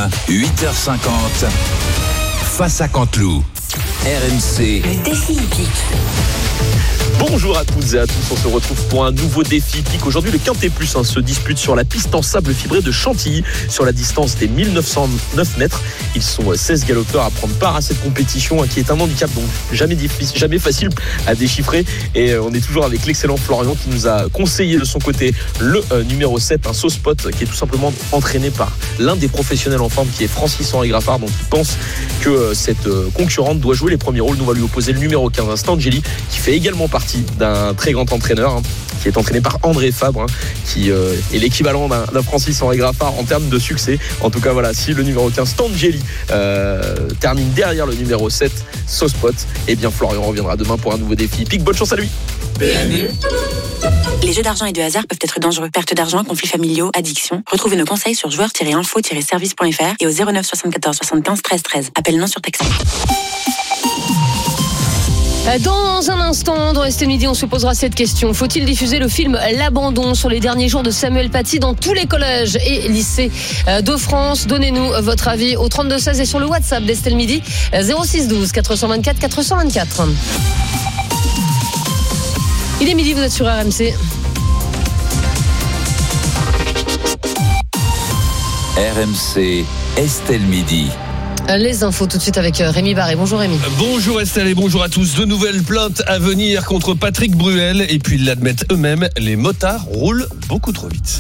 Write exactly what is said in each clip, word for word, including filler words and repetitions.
matin, huit heures cinquante, face à Canteloup. R M C. Le défi hippique. Bonjour à toutes et à tous, on se retrouve pour un nouveau défi hippique. Aujourd'hui, le Quintet Plus hein, se dispute sur la piste en sable fibré de Chantilly, sur la distance des mille neuf cent neuf mètres. Ils sont seize galopeurs à prendre part à cette compétition hein, qui est un handicap donc jamais difficile, jamais facile à déchiffrer. Et euh, on est toujours avec l'excellent Florian qui nous a conseillé de son côté le euh, numéro sept, un sauce pote qui est tout simplement entraîné par l'un des professionnels en forme qui est Francis-Henri Graffard. Donc il pense que euh, cette euh, concurrente doit jouer les premiers rôles. Nous va lui opposer le numéro quinze, un Stangeli, qui fait également partie d'un très grand entraîneur hein, qui est entraîné par André Fabre hein, qui euh, est l'équivalent d'un, d'un Francis-Henri Graffard en termes de succès. En tout cas voilà, si le numéro quinze Stangeli euh, termine derrière le numéro sept Saucepot, et bien Florian reviendra demain pour un nouveau défi hippique. Bonne chance à lui. Les jeux d'argent et de hasard peuvent être dangereux. Perte d'argent, conflits familiaux, addiction. Retrouvez nos conseils sur joueurs tiret info tiret service point f r et au zéro neuf soixante-quatorze soixante-quinze treize treize. Appel non surtaxé. Dans un instant, dans Estelle Midi, on se posera cette question. Faut-il diffuser le film L'Abandon sur les derniers jours de Samuel Paty dans tous les collèges et lycées de France? Donnez-nous votre avis au trente-deux seize et sur le WhatsApp d'Estelle Midi, zéro six douze quatre cent vingt-quatre quatre cent vingt-quatre. Il est midi, vous êtes sur R M C. R M C, Estelle Midi. Les infos tout de suite avec Rémi Barré. Bonjour Rémi. Bonjour Estelle et bonjour à tous. De nouvelles plaintes à venir contre Patrick Bruel. Et puis ils l'admettent eux-mêmes, les motards roulent beaucoup trop vite.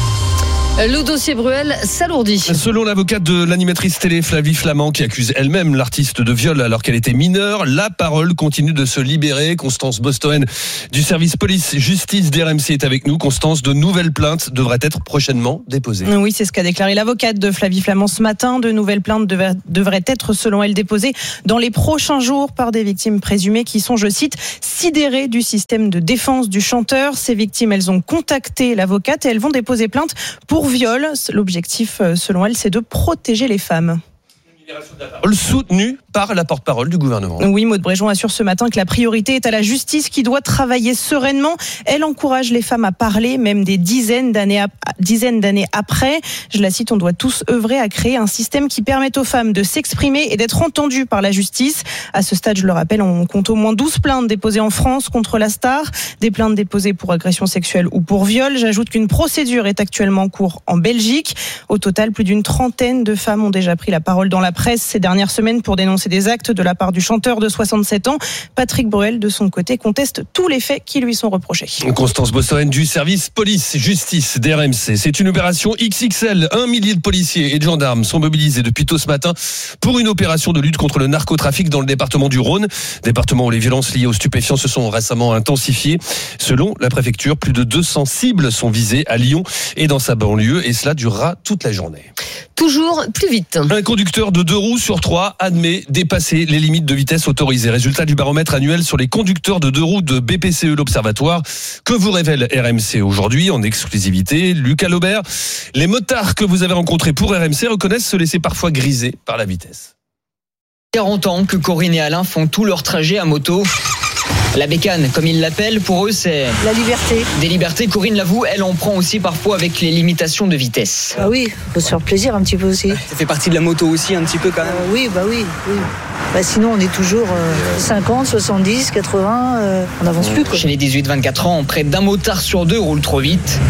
Le dossier Bruel s'alourdit. Selon l'avocate de l'animatrice télé Flavie Flament, qui accuse elle-même l'artiste de viol alors qu'elle était mineure, la parole continue de se libérer. Constance Bostoen du service police-justice d'R M C est avec nous. Constance, de nouvelles plaintes devraient être prochainement déposées. Oui, c'est ce qu'a déclaré l'avocate de Flavie Flament ce matin. De nouvelles plaintes devraient, devraient être, selon elle, déposées dans les prochains jours par des victimes présumées qui sont, je cite, sidérées du système de défense du chanteur. Ces victimes, elles ont contacté l'avocate et elles vont déposer plainte pour viol. L'objectif, selon elle, c'est de protéger les femmes. Soutenu par la porte-parole du gouvernement. Oui, Maud Bréjon assure ce matin que la priorité est à la justice qui doit travailler sereinement. Elle encourage les femmes à parler, même des dizaines d'années, ap- dizaines d'années après. Je la cite, on doit tous œuvrer à créer un système qui permette aux femmes de s'exprimer et d'être entendues par la justice. À ce stade, je le rappelle, on compte au moins douze plaintes déposées en France contre la star, des plaintes déposées pour agression sexuelle ou pour viol. J'ajoute qu'une procédure est actuellement en cours en Belgique. Au total, plus d'une trentaine de femmes ont déjà pris la parole dans la presse ces dernières semaines pour dénoncer des actes de la part du chanteur de soixante-sept ans. Patrick Bruel, de son côté, conteste tous les faits qui lui sont reprochés. Constance Bostoen du service police-justice d'R M C. C'est une opération X X L. Un millier de policiers et de gendarmes sont mobilisés depuis tôt ce matin pour une opération de lutte contre le narcotrafic dans le département du Rhône. Département où les violences liées aux stupéfiants se sont récemment intensifiées. Selon la préfecture, plus de deux cents cibles sont visées à Lyon et dans sa banlieue, et cela durera toute la journée. Toujours plus vite. Un conducteur de deux roues sur trois admet dépasser les limites de vitesse autorisées. Résultat du baromètre annuel sur les conducteurs de deux roues de B P C E, l'Observatoire, que vous révèle R M C aujourd'hui en exclusivité. Lucas Laubert, les motards que vous avez rencontrés pour R M C reconnaissent se laisser parfois griser par la vitesse. quarante ans que Corinne et Alain font tout leur trajet à moto. La bécane, comme ils l'appellent, pour eux, c'est... La liberté. Des libertés, Corinne l'avoue, elle en prend aussi parfois avec les limitations de vitesse. Ah oui, faut se faire plaisir un petit peu aussi. Ça fait partie de la moto aussi un petit peu quand même. Euh, oui, bah oui, oui. Bah sinon, on est toujours euh, cinquante, soixante-dix, quatre-vingts, euh, on n'avance plus, quoi. Chez les dix-huit vingt-quatre ans, près d'un motard sur deux roule trop vite.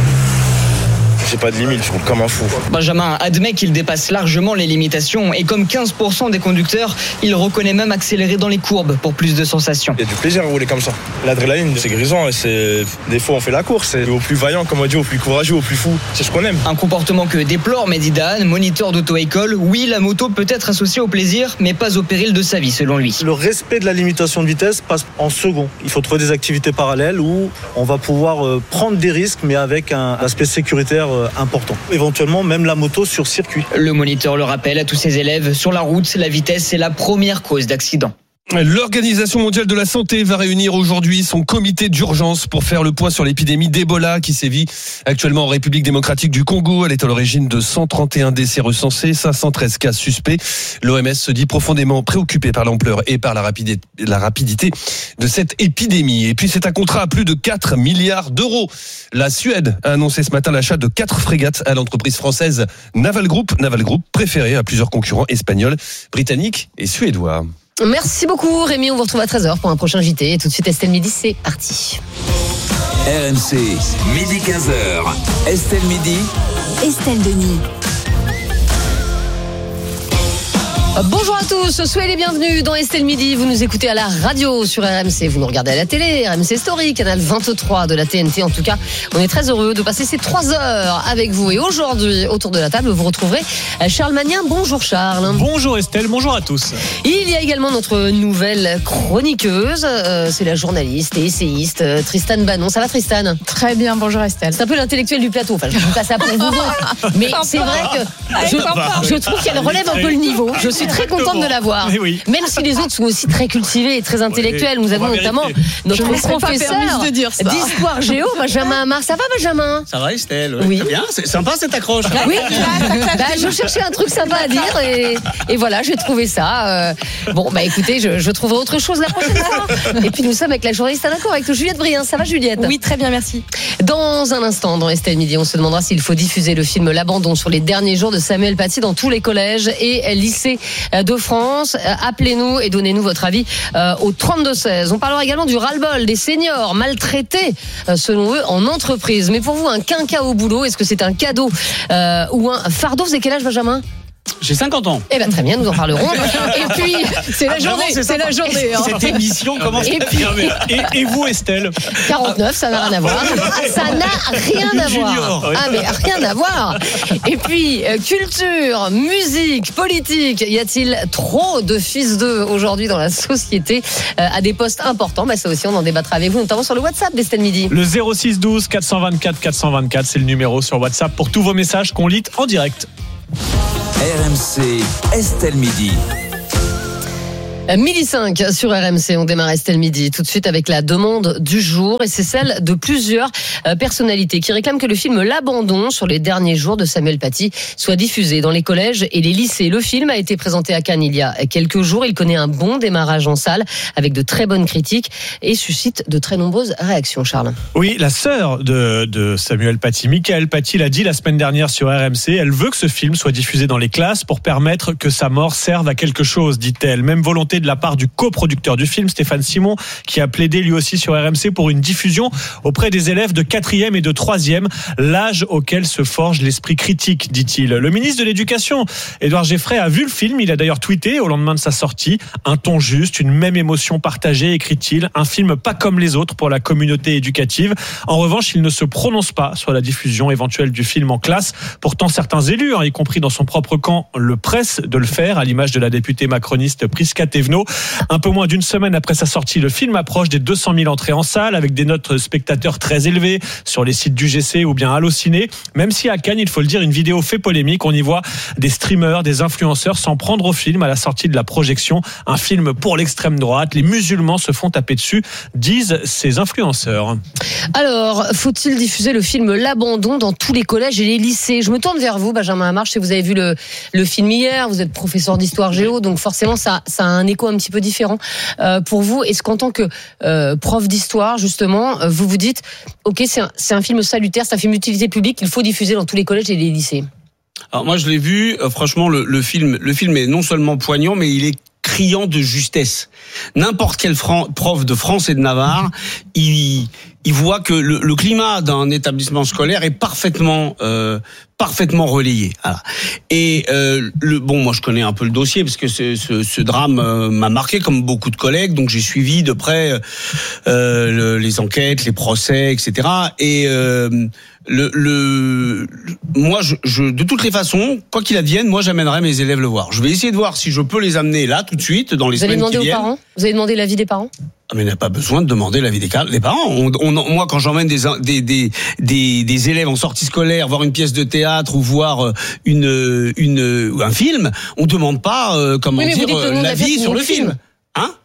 J'ai pas de limite, je roule comme un fou. Benjamin admet qu'il dépasse largement les limitations et comme quinze pour cent des conducteurs, il reconnaît même accélérer dans les courbes pour plus de sensations. Il y a du plaisir à rouler comme ça. L'adrénaline, c'est grisant et c'est... Des fois on fait la course, c'est au plus vaillant, comme on dit, au plus courageux, au plus fou. C'est ce qu'on aime. Un comportement que déplore Mehdi Dahan, moniteur d'auto-école. Oui, la moto peut être associée au plaisir, mais pas au péril de sa vie selon lui. Le respect de la limitation de vitesse passe en second. Il faut trouver des activités parallèles où on va pouvoir prendre des risques, mais avec un aspect sécuritaire important. Éventuellement, même la moto sur circuit. Le moniteur le rappelle à tous ses élèves, sur la route, la vitesse est la première cause d'accident. L'Organisation mondiale de la santé va réunir aujourd'hui son comité d'urgence pour faire le point sur l'épidémie d'Ebola qui sévit actuellement en République démocratique du Congo. Elle est à l'origine de cent trente et un décès recensés, cinq cent treize cas suspects. L'O M S se dit profondément préoccupée par l'ampleur et par la rapidité, la rapidité de cette épidémie. Et puis c'est un contrat à plus de quatre milliards d'euros. La Suède a annoncé ce matin l'achat de quatre frégates à l'entreprise française Naval Group, Naval Group préférée à plusieurs concurrents espagnols, britanniques et suédois. Merci beaucoup Rémi, on vous retrouve à treize heures pour un prochain J T. Et tout de suite Estelle Midi, c'est parti. R M C, midi quinze heures. Estelle Midi. Estelle Denis. Bonjour à tous, soyez les bienvenus dans Estelle Midi. Vous nous écoutez à la radio sur R M C, vous nous regardez à la télé, R M C Story, canal vingt-trois de la T N T. En tout cas, on est très heureux de passer ces trois heures avec vous. Et aujourd'hui, autour de la table, vous retrouverez Charles Magnien. Bonjour Charles. Bonjour Estelle, bonjour à tous. Il y a également notre nouvelle chroniqueuse, euh, c'est la journaliste et essayiste euh, Tristan Banon. Ça va Tristan ? Très bien, bonjour Estelle. C'est un peu l'intellectuel du plateau, enfin je ne dis pas ça pour vous deux, mais c'est vrai que je, je trouve qu'elle relève un peu le niveau. Je suis très contente de la voir. Oui. Même si les autres sont aussi très cultivés et très intellectuels. Nous avons notamment notre professeur de dire ça. d'histoire géo, Benjamin Amar. Ça va Benjamin ? Ça va Estelle ? Oui. Très bien, c'est sympa cette accroche. Oui, bah, je cherchais un truc sympa à dire et, et voilà, j'ai trouvé ça. Euh, bon, bah écoutez, je, je trouverai autre chose la prochaine fois. Et puis nous sommes avec la journaliste à d'accord, avec Juliette Brien. Ça va Juliette ? Oui, très bien, merci. Dans un instant, dans Estelle Midi, on se demandera s'il faut diffuser le film L'Abandon sur les derniers jours de Samuel Paty dans tous les collèges et lycées de France. Appelez-nous et donnez-nous votre avis euh, au trente-deux seize. On parlera également du ras-le-bol des seniors maltraités, euh, selon eux, en entreprise. Mais pour vous, un quinquas au boulot, est-ce que c'est un cadeau euh, ou un fardeau ? Vous avez quel âge, Benjamin ? J'ai cinquante ans. Eh ben très bien, nous en parlerons. Et puis c'est la journée, c'est, c'est la journée. Hein. Cette émission commence. Et puis et, et vous Estelle ? quarante-neuf, ça n'a rien à voir. Ça n'a rien à voir. Ah mais rien à voir. Et puis culture, musique, politique. Y a-t-il trop de fils d'eux aujourd'hui dans la société euh, à des postes importants ? Bah ça aussi, on en débattra avec vous, notamment sur le WhatsApp d'Estelle Midi. Le zéro six douze quatre cent vingt-quatre quatre cent vingt-quatre, c'est le numéro sur WhatsApp pour tous vos messages qu'on lit en direct. R M C, Estelle Midi. Midi cinq sur R M C, on démarre Estelle Midi tout de suite avec la demande du jour et c'est celle de plusieurs personnalités qui réclament que le film L'Abandon sur les derniers jours de Samuel Paty soit diffusé dans les collèges et les lycées. Le film a été présenté à Cannes il y a quelques jours, il connaît un bon démarrage en salle avec de très bonnes critiques et suscite de très nombreuses réactions. Charles. Oui, la sœur de, de Samuel Paty, Michael Paty, l'a dit la semaine dernière sur R M C, elle veut que ce film soit diffusé dans les classes pour permettre que sa mort serve à quelque chose, dit-elle. Même volonté de la part du coproducteur du film, Stéphane Simon, qui a plaidé lui aussi sur R M C pour une diffusion auprès des élèves de quatrième et de troisième, l'âge auquel se forge l'esprit critique, dit-il. Le ministre de l'Éducation, Édouard Geffray, a vu le film, il a d'ailleurs tweeté au lendemain de sa sortie, un ton juste, une même émotion partagée, écrit-il, un film pas comme les autres pour la communauté éducative. En revanche, il ne se prononce pas sur la diffusion éventuelle du film en classe. Pourtant, certains élus, hein, y compris dans son propre camp, le pressent de le faire, à l'image de la députée macroniste Prisca Thévenot. Un peu moins d'une semaine après sa sortie, le film approche des deux cent mille entrées en salle avec des notes spectateurs très élevées sur les sites du G C ou bien Allociné. Même si à Cannes, il faut le dire, une vidéo fait polémique. On y voit des streamers, des influenceurs s'en prendre au film à la sortie de la projection. Un film pour l'extrême droite. Les musulmans se font taper dessus, disent ces influenceurs. Alors, faut-il diffuser le film L'Abandon dans tous les collèges et les lycées ? Je me tourne vers vous, Benjamin Amar. Je sais que vous avez vu le, le film hier. Vous êtes professeur d'histoire géo, donc forcément, ça, ça a un écho un petit peu différent euh, pour vous. Est-ce qu'en tant que euh, prof d'histoire, justement, vous vous dites, ok, c'est un, c'est un film salutaire, c'est un film d'utilité publique, il faut diffuser dans tous les collèges et les lycées ? Alors moi, je l'ai vu. Euh, franchement, le, le film, le film est non seulement poignant, mais il est criant de justesse. N'importe quel fran- prof de France et de Navarre, il, il voit que le, le climat d'un établissement scolaire est parfaitement, euh, parfaitement relayé. Voilà. Et euh, le, bon, moi je connais un peu le dossier parce que ce, ce, ce drame euh, m'a marqué comme beaucoup de collègues, donc j'ai suivi de près euh, le, les enquêtes, les procès, et cetera. Et euh, le, le, moi, je, je, de toutes les façons, quoi qu'il advienne, moi j'amènerai mes élèves le voir. Je vais essayer de voir si je peux les amener là tout de suite dans les Vous avez semaines qui demandé aux viennent. parents ? Vous avez demandé l'avis des parents ? Ah, mais il n'y a pas besoin de demander l'avis des, des parents. On, on, moi, quand j'emmène des, des, des, des, des élèves en sortie scolaire voir une pièce de théâtre ou voir une, une, un film, on ne demande pas, euh, comment oui, dire, l'avis l'avis sur le film. Hein ?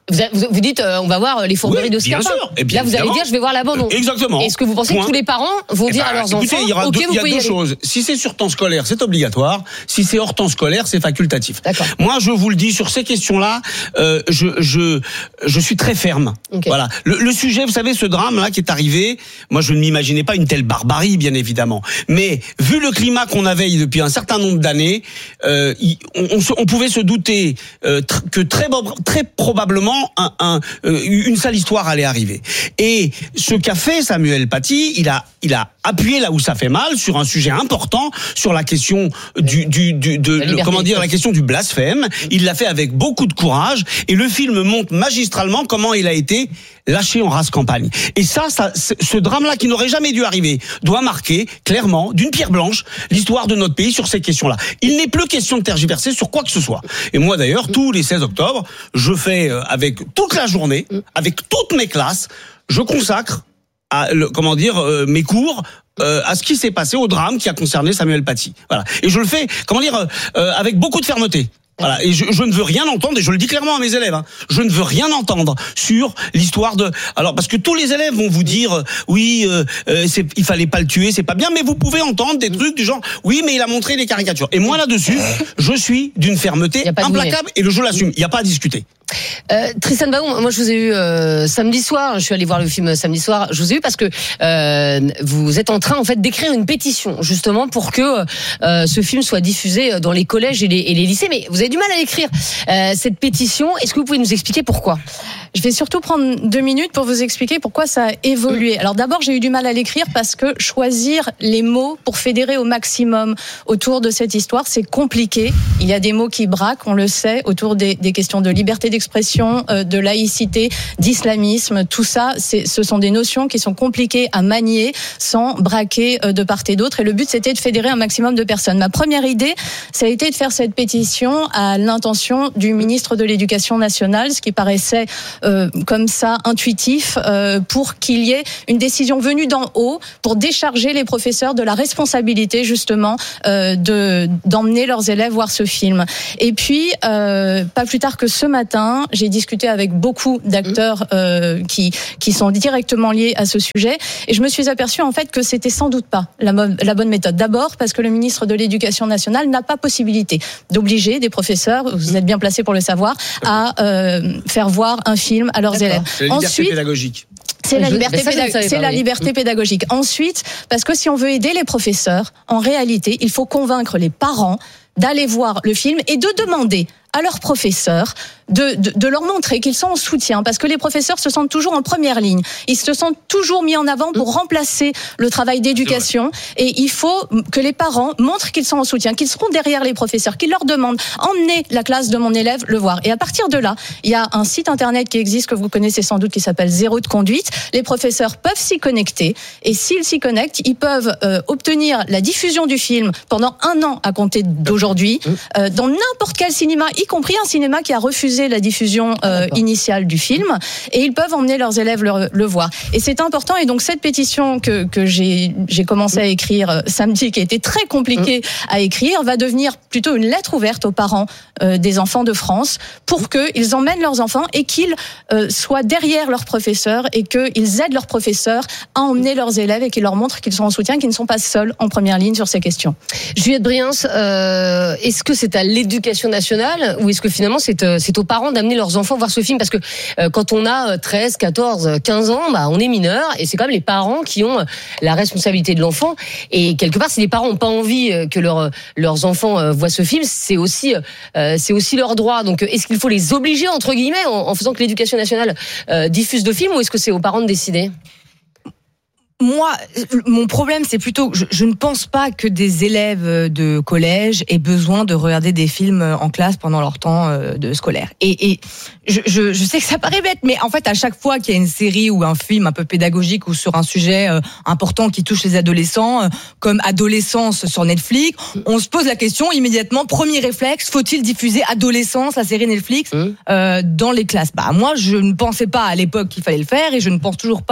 Vous, vous, vous dites, euh, on va voir les fourberies oui, de Scapin. Là, vous allez dire, je vais voir l'abandon. Exactement. Est-ce que vous pensez Point. que tous les parents vont Eh dire ben, à leurs écoutez, enfants, il y aura ok, deux, vous il y a pouvez y deux aller. choses. Si c'est sur temps scolaire, c'est obligatoire. Si c'est hors temps scolaire, c'est facultatif. D'accord. Moi, je vous le dis, sur ces questions-là, euh, je, je, je suis très ferme. Okay. Voilà. Le, le sujet, vous savez, ce drame-là qui est arrivé, moi, je ne m'imaginais pas une telle barbarie, bien évidemment. Mais vu le climat qu'on avait depuis un certain nombre d'années, euh, on, on, se, on pouvait se douter euh, tr- que très, très probablement un, un, une sale histoire allait arriver. Et ce qu'a fait Samuel Paty, il a, il a appuyé là où ça fait mal sur un sujet important, sur la question du, du, du de, le, comment dire, la question du blasphème. Il l'a fait avec beaucoup de courage, et le film montre magistralement comment il a été lâché en race campagne. Et ça, ça ce drame-là qui n'aurait jamais dû arriver doit marquer clairement d'une pierre blanche l'histoire de notre pays sur ces questions-là. Il n'est plus question de tergiverser sur quoi que ce soit. Et moi d'ailleurs, tous les seize octobre, je fais avec toute la journée, avec toutes mes classes, je consacre à, le, comment dire, euh, mes cours euh, à ce qui s'est passé, au drame qui a concerné Samuel Paty. Voilà. Et je le fais, comment dire, euh, avec beaucoup de fermeté. Voilà, et je, je ne veux rien entendre, et je le dis clairement à mes élèves, hein, je ne veux rien entendre sur l'histoire de... Alors, parce que tous les élèves vont vous dire, euh, oui, euh, euh, c'est, il fallait pas le tuer, c'est pas bien, mais vous pouvez entendre des trucs du genre, oui, mais il a montré les caricatures. Et moi, là-dessus, je suis d'une fermeté implacable, et je l'assume, il n'y a pas à discuter. Euh, Tristan Baum, moi je vous ai eu euh, samedi soir, je suis allé voir le film samedi soir, je vous ai eu parce que euh, vous êtes en train en fait d'écrire une pétition justement pour que euh, ce film soit diffusé dans les collèges et les, et les lycées, mais vous avez du mal à écrire euh, cette pétition, est-ce que vous pouvez nous expliquer pourquoi ? Je vais surtout prendre deux minutes pour vous expliquer pourquoi ça a évolué. Alors d'abord, j'ai eu du mal à l'écrire parce que choisir les mots pour fédérer au maximum autour de cette histoire, c'est compliqué. Il y a des mots qui braquent, on le sait, autour des, des questions de liberté d'expression, euh, de laïcité, d'islamisme. Tout ça, c'est, ce sont des notions qui sont compliquées à manier sans braquer euh, de part et d'autre. Et le but, c'était de fédérer un maximum de personnes. Ma première idée, ça a été de faire cette pétition à l'intention du ministre de l'Éducation nationale, ce qui paraissait Euh, comme ça, intuitif, euh, pour qu'il y ait une décision venue d'en haut pour décharger les professeurs de la responsabilité, justement, euh, de, d'emmener leurs élèves voir ce film. Et puis, euh, pas plus tard que ce matin, j'ai discuté avec beaucoup d'acteurs euh, qui, qui sont directement liés à ce sujet, et je me suis aperçue, en fait, que c'était sans doute pas la, mo- la bonne méthode. D'abord, parce que le ministre de l'Éducation nationale n'a pas possibilité d'obliger des professeurs, vous êtes bien placés pour le savoir, à euh, faire voir un film à leurs D'accord. élèves. C'est la liberté Ensuite, pédagogique. C'est la Je- liberté, mais ça, je ne pédag- savais c'est pas, la oui. liberté pédagogique. Ensuite, parce que si on veut aider les professeurs, en réalité, il faut convaincre les parents d'aller voir le film et de demander à leurs professeurs de, de, de leur montrer qu'ils sont en soutien, parce que les professeurs se sentent toujours en première ligne. Ils se sentent toujours mis en avant pour remplacer le travail d'éducation, et il faut que les parents montrent qu'ils sont en soutien, qu'ils seront derrière les professeurs, qu'ils leur demandent « emmenez la classe de mon élève le voir ». Et à partir de là, il y a un site internet qui existe, que vous connaissez sans doute, qui s'appelle Zéro de conduite. Les professeurs peuvent s'y connecter, et s'ils s'y connectent, ils peuvent euh, obtenir la diffusion du film pendant un an à compter d'aujourd'hui, euh, dans n'importe quel cinéma, y compris un cinéma qui a refusé la diffusion euh, initiale du film, et ils peuvent emmener leurs élèves le, le voir. Et c'est important, et donc cette pétition que, que j'ai, j'ai commencé à écrire samedi, qui a été très compliquée à écrire, va devenir plutôt une lettre ouverte aux parents euh, des enfants de France, pour qu'ils emmènent leurs enfants et qu'ils euh, soient derrière leurs professeurs, et qu'ils aident leurs professeurs à emmener leurs élèves, et qu'ils leur montrent qu'ils sont en soutien, qu'ils ne sont pas seuls en première ligne sur ces questions. Juliette Briens, euh, est-ce que c'est à l'Éducation nationale ou est-ce que finalement c'est, euh, c'est aux parents d'amener leurs enfants voir ce film ? Parce que euh, quand on a treize, quatorze, quinze ans, bah, on est mineur, et c'est quand même les parents qui ont la responsabilité de l'enfant. Et quelque part, si les parents n'ont pas envie que leur, leurs enfants euh, voient ce film, c'est aussi, euh, c'est aussi leur droit. Donc est-ce qu'il faut les obliger, entre guillemets, en, en faisant que l'Éducation nationale euh, diffuse de films, ou est-ce que c'est aux parents de décider ? Moi, mon problème, c'est plutôt que je, je ne pense pas que des élèves de collège aient besoin de regarder des films en classe pendant leur temps de scolaire. Et, et je, je, je sais que ça paraît bête, mais en fait, à chaque fois qu'il y a une série ou un film un peu pédagogique ou sur un sujet important qui touche les adolescents, comme Adolescence sur Netflix, on se pose la question immédiatement, premier réflexe, faut-il diffuser Adolescence, la série Netflix, euh, dans les classes ? Bah moi, je ne pensais pas à l'époque qu'il fallait le faire, et je ne pense toujours pas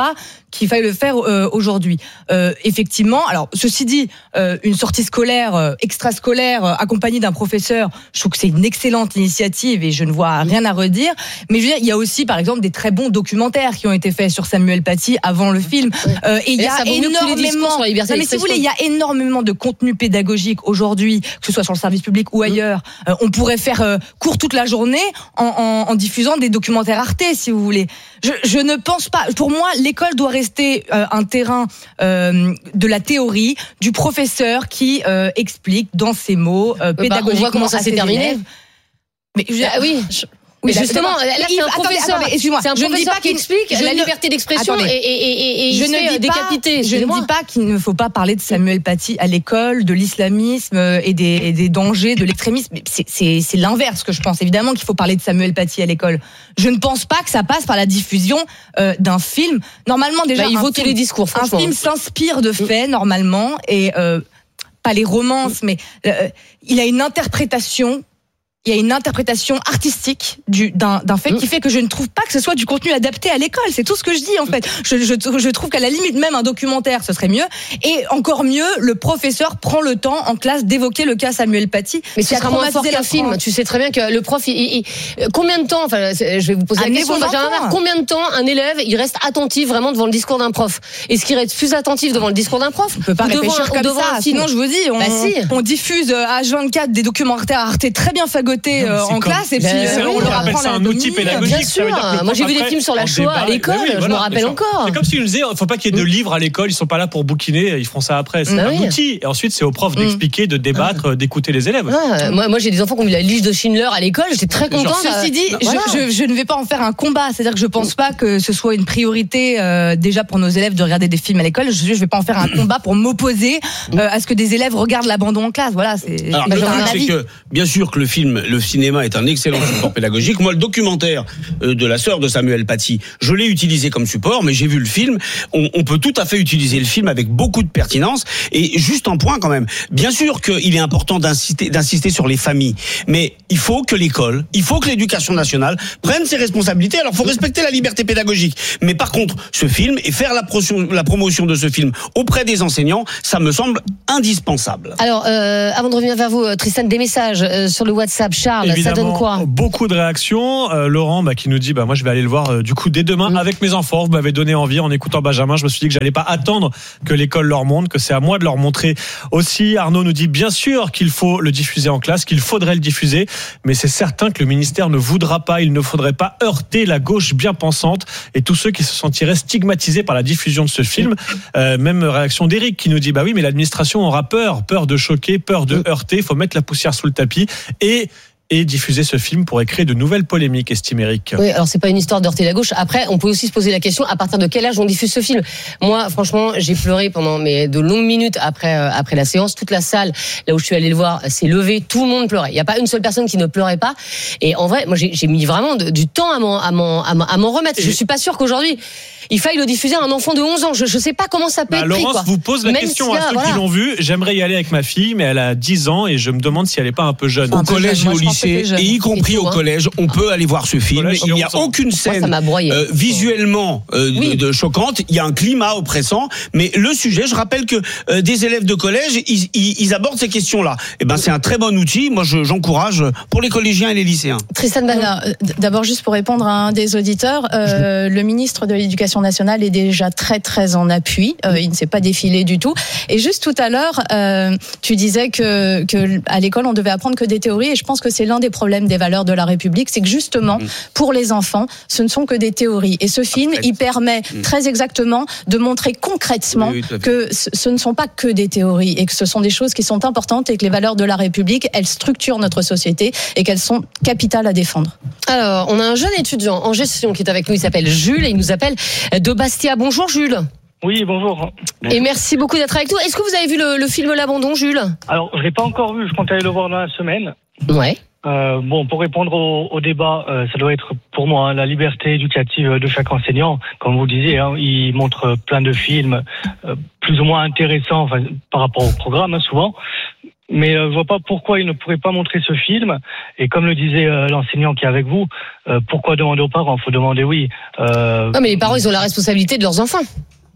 qu'il faille le faire euh, aujourd'hui. Euh, effectivement, alors ceci dit, euh, une sortie scolaire, euh, extrascolaire, euh, accompagnée d'un professeur, je trouve que c'est une excellente initiative et je ne vois rien à redire. Mais je veux dire, il y a aussi, par exemple, des très bons documentaires qui ont été faits sur Samuel Paty avant le film. Euh, et il y a énormément, non, mais si vous voulez, il y a énormément de contenu pédagogique aujourd'hui, que ce soit sur le service public ou ailleurs. Euh, on pourrait faire euh, court toute la journée en, en, en diffusant des documentaires Arte, si vous voulez. Je, je ne pense pas. Pour moi, l'école doit rester euh, un terrain euh, de la théorie, du professeur qui euh, explique dans ses mots euh, pédagogiquement. On voit comment ça s'est terminé. Élèves. Mais je, ah oui. Je... Oui, mais justement, là, c'est un professeur, attendez, attendez, c'est un je professeur qui explique la liberté d'expression et, et, et, et je il ne se fait décapiter. Je ne dis pas qu'il ne faut pas parler de Samuel Paty à l'école, de l'islamisme et des, et des dangers de l'extrémisme. C'est, c'est, c'est l'inverse que je pense. Évidemment qu'il faut parler de Samuel Paty à l'école. Je ne pense pas que ça passe par la diffusion euh, d'un film. Normalement, déjà, bah, il un, vaut film, tous les discours, un film s'inspire de faits, normalement, et euh, pas les romances, mais euh, il a une interprétation. Il y a une interprétation artistique du, d'un, d'un fait qui fait que je ne trouve pas que ce soit du contenu adapté à l'école. C'est tout ce que je dis, en fait. Je, je, je trouve qu'à la limite, même un documentaire, ce serait mieux. Et encore mieux, le professeur prend le temps en classe d'évoquer le cas Samuel Paty. Mais ce sera moins fort qu'un film. Tu sais très bien que le prof, il, il, il, combien de temps, enfin, je vais vous poser la question, Benjamin, combien de temps un élève, il reste attentif vraiment devant le discours d'un prof? Est-ce qu'il reste plus attentif devant le discours d'un prof? On peut pas réfléchir un, comme ça. Sinon, je vous dis, on, bah si. on diffuse à H vingt-quatre des documentaires Arte très bien fagotés euh, en comme, classe et puis euh, on leur apprend ça un outil pédagogique. Bien sûr. Moi j'ai vu des films sur la Shoah à l'école, oui, voilà, je me rappelle encore. C'est comme si on disait, il faut pas qu'il y ait de livres à l'école, ils sont pas là pour bouquiner, ils feront ça après. C'est bah un oui. outil. Et ensuite c'est aux profs d'expliquer, de débattre, d'écouter les élèves. Ouais, moi, moi j'ai des enfants qui ont vu la liste de Schindler à l'école, j'étais très contente. Ceci dit, voilà. je, je, je ne vais pas en faire un combat, c'est-à-dire que je pense pas que ce soit une priorité euh, déjà pour nos élèves de regarder des films à l'école. Je, je vais pas en faire un combat pour m'opposer euh, à ce que des élèves regardent l'abandon en classe. Voilà, c'est. Alors, le truc, c'est que bien sûr que le film, le cinéma est un excellent support pédagogique. Moi, le documentaire de la sœur de Samuel Paty, je l'ai utilisé comme support, mais j'ai vu le film. On, on peut tout à fait utiliser le film avec beaucoup de pertinence. Et juste un point quand même. Bien sûr qu'il est important d'insister, d'insister sur les familles, mais il faut que l'école, il faut que l'éducation nationale prenne ses responsabilités. Alors, il faut respecter la liberté pédagogique. Mais par contre, ce film et faire la, pro- la promotion de ce film auprès des enseignants, ça me semble indispensable. Alors, euh, avant de revenir vers vous, Tristan, des messages euh, sur le WhatsApp. Charles, évidemment, ça donne quoi? Beaucoup de réactions. Euh, Laurent bah, qui nous dit bah, moi je vais aller le voir euh, du coup dès demain mmh. avec mes enfants. Vous m'avez donné envie en écoutant Benjamin. Je me suis dit que j'allais pas attendre que l'école leur montre, que c'est à moi de leur montrer aussi. Arnaud nous dit bien sûr qu'il faut le diffuser en classe, qu'il faudrait le diffuser, mais c'est certain que le ministère ne voudra pas. Il ne faudrait pas heurter la gauche bien pensante et tous ceux qui se sentiraient stigmatisés par la diffusion de ce film. Euh, même réaction d'Éric qui nous dit bah oui mais l'administration aura peur, peur de choquer, peur de heurter. Il faut mettre la poussière sous le tapis et et diffuser ce film pourrait créer de nouvelles polémiques, estime Eric. Oui, alors c'est pas une histoire d'heurter la gauche. Après, on peut aussi se poser la question à partir de quel âge on diffuse ce film. Moi, franchement, j'ai pleuré pendant mais de longues minutes après euh, après la séance. Toute la salle, là où je suis allée le voir, s'est levée. Tout le monde pleurait. Il y a pas une seule personne qui ne pleurait pas. Et en vrai, moi, j'ai, j'ai mis vraiment de, du temps à m'en à m'en à m'en, à m'en remettre. Et je suis pas sûre qu'aujourd'hui il faille le diffuser à un enfant de onze ans. Je je sais pas comment ça peut bah, être pris. Laurence quoi. vous pose la Même question si à là, ceux voilà. qui l'ont vu. J'aimerais y aller avec ma fille, mais elle a dix ans et je me demande si elle est pas un peu jeune. Au collège et au lycée, et y compris au collège, on peut aller voir ce film. Collège, il n'y a aucune scène Moi, euh, visuellement euh, oui. de, de choquante. Il y a un climat oppressant, mais le sujet, je rappelle que euh, des élèves de collège, ils, ils, ils abordent ces questions-là. Et ben, c'est un très bon outil. Moi, je, j'encourage pour les collégiens et les lycéens. Tristan Ballard. D'abord, juste pour répondre à un des auditeurs, euh, le ministre de l'Éducation nationale est déjà très très en appui. Euh, il ne s'est pas défilé du tout. Et juste tout à l'heure, euh, tu disais que, que à l'école on devait apprendre que des théories. Et je pense que c'est l'un des problèmes des valeurs de la République, c'est que justement, mmh. pour les enfants, ce ne sont que des théories. Et ce film, il permet mmh. très exactement de montrer concrètement oui, oui, que ce ne sont pas que des théories et que ce sont des choses qui sont importantes et que les valeurs de la République, elles structurent notre société et qu'elles sont capitales à défendre. Alors, on a un jeune étudiant en gestion qui est avec nous, il s'appelle Jules et il nous appelle de Bastia. Bonjour Jules. Oui, bonjour. Et merci beaucoup d'être avec nous. Est-ce que vous avez vu le, le film L'Abandon, Jules? Alors, je l'ai pas encore vu, je compte aller le voir dans la semaine. Ouais. Euh, bon, pour répondre au, au débat, euh, ça doit être pour moi hein, la liberté éducative de chaque enseignant. Comme vous disiez, hein, il montre plein de films euh, plus ou moins intéressants enfin, par rapport au programme, hein, souvent. Mais euh, je vois pas pourquoi il ne pourrait pas montrer ce film. Et comme le disait euh, l'enseignant qui est avec vous, euh, pourquoi demander aux parents? Faut demander oui. Euh, non, mais les parents, ils ont la responsabilité de leurs enfants.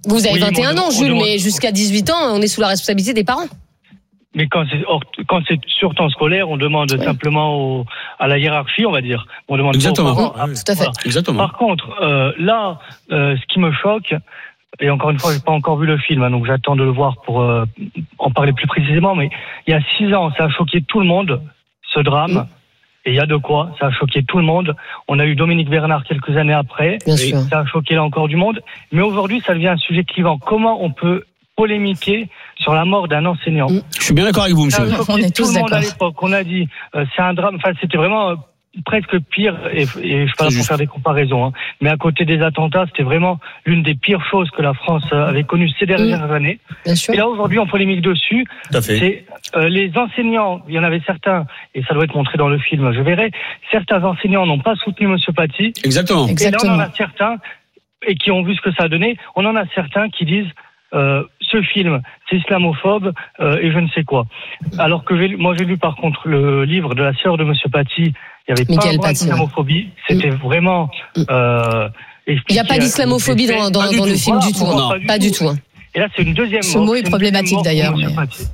Vous avez Oui, vingt et un mais on- ans, on Jules, demande- mais jusqu'à dix-huit ans, on est sous la responsabilité des parents. Mais quand c'est hors- quand c'est sur temps scolaire, on demande Oui. simplement au, à la hiérarchie, on va dire. On demande Exactement. pas aux parents. Mmh, tout à fait. Exactement. Par contre, euh, là, euh, ce qui me choque, et encore une fois, j'ai pas encore vu le film, hein, donc j'attends de le voir pour euh, en parler plus précisément. Mais il y a six ans, ça a choqué tout le monde, ce drame. Mmh. Et il y a de quoi, ça a choqué tout le monde. On a eu Dominique Bernard quelques années après. Bien et sûr. ça a choqué là encore du monde. Mais aujourd'hui, ça devient un sujet clivant. Comment on peut polémiquer sur la mort d'un enseignant? Mmh. Je suis bien d'accord avec vous, Ça monsieur. a choqué On est tout tous le monde à d'accord. l'époque. On a dit, euh, c'est un drame. Enfin, c'était vraiment euh, presque pire. Et, et je suis pas là pour faire des comparaisons. Hein. Mais à côté des attentats, c'était vraiment l'une des pires choses que la France euh, avait connues ces dernières Mmh. années. Bien sûr. Et là, aujourd'hui, on polémique dessus. Tout à fait. C'est euh, les enseignants. Il y en avait certains, et ça doit être montré dans le film. Je verrai. Certains enseignants n'ont pas soutenu Monsieur Paty. Exactement. Et là, on en Exactement. a certains, et qui ont vu ce que ça a donné, on en a certains qui disent euh, ce film, c'est islamophobe euh, et je ne sais quoi. Alors que j'ai lu- moi, j'ai lu par contre le livre de la sœur de Monsieur Paty, il n'y avait Michael pas un mot Paty, d'islamophobie, c'était vraiment... Euh, Il n'y a pas d'islamophobie dans, dans, Pas du dans le tout. film Voilà, du tout. non, hein. Pas du tout. hein. Et là, c'est une deuxième Ce mort, mot est c'est une problématique, deuxième mort d'ailleurs, pour Monsieur mais- Paty.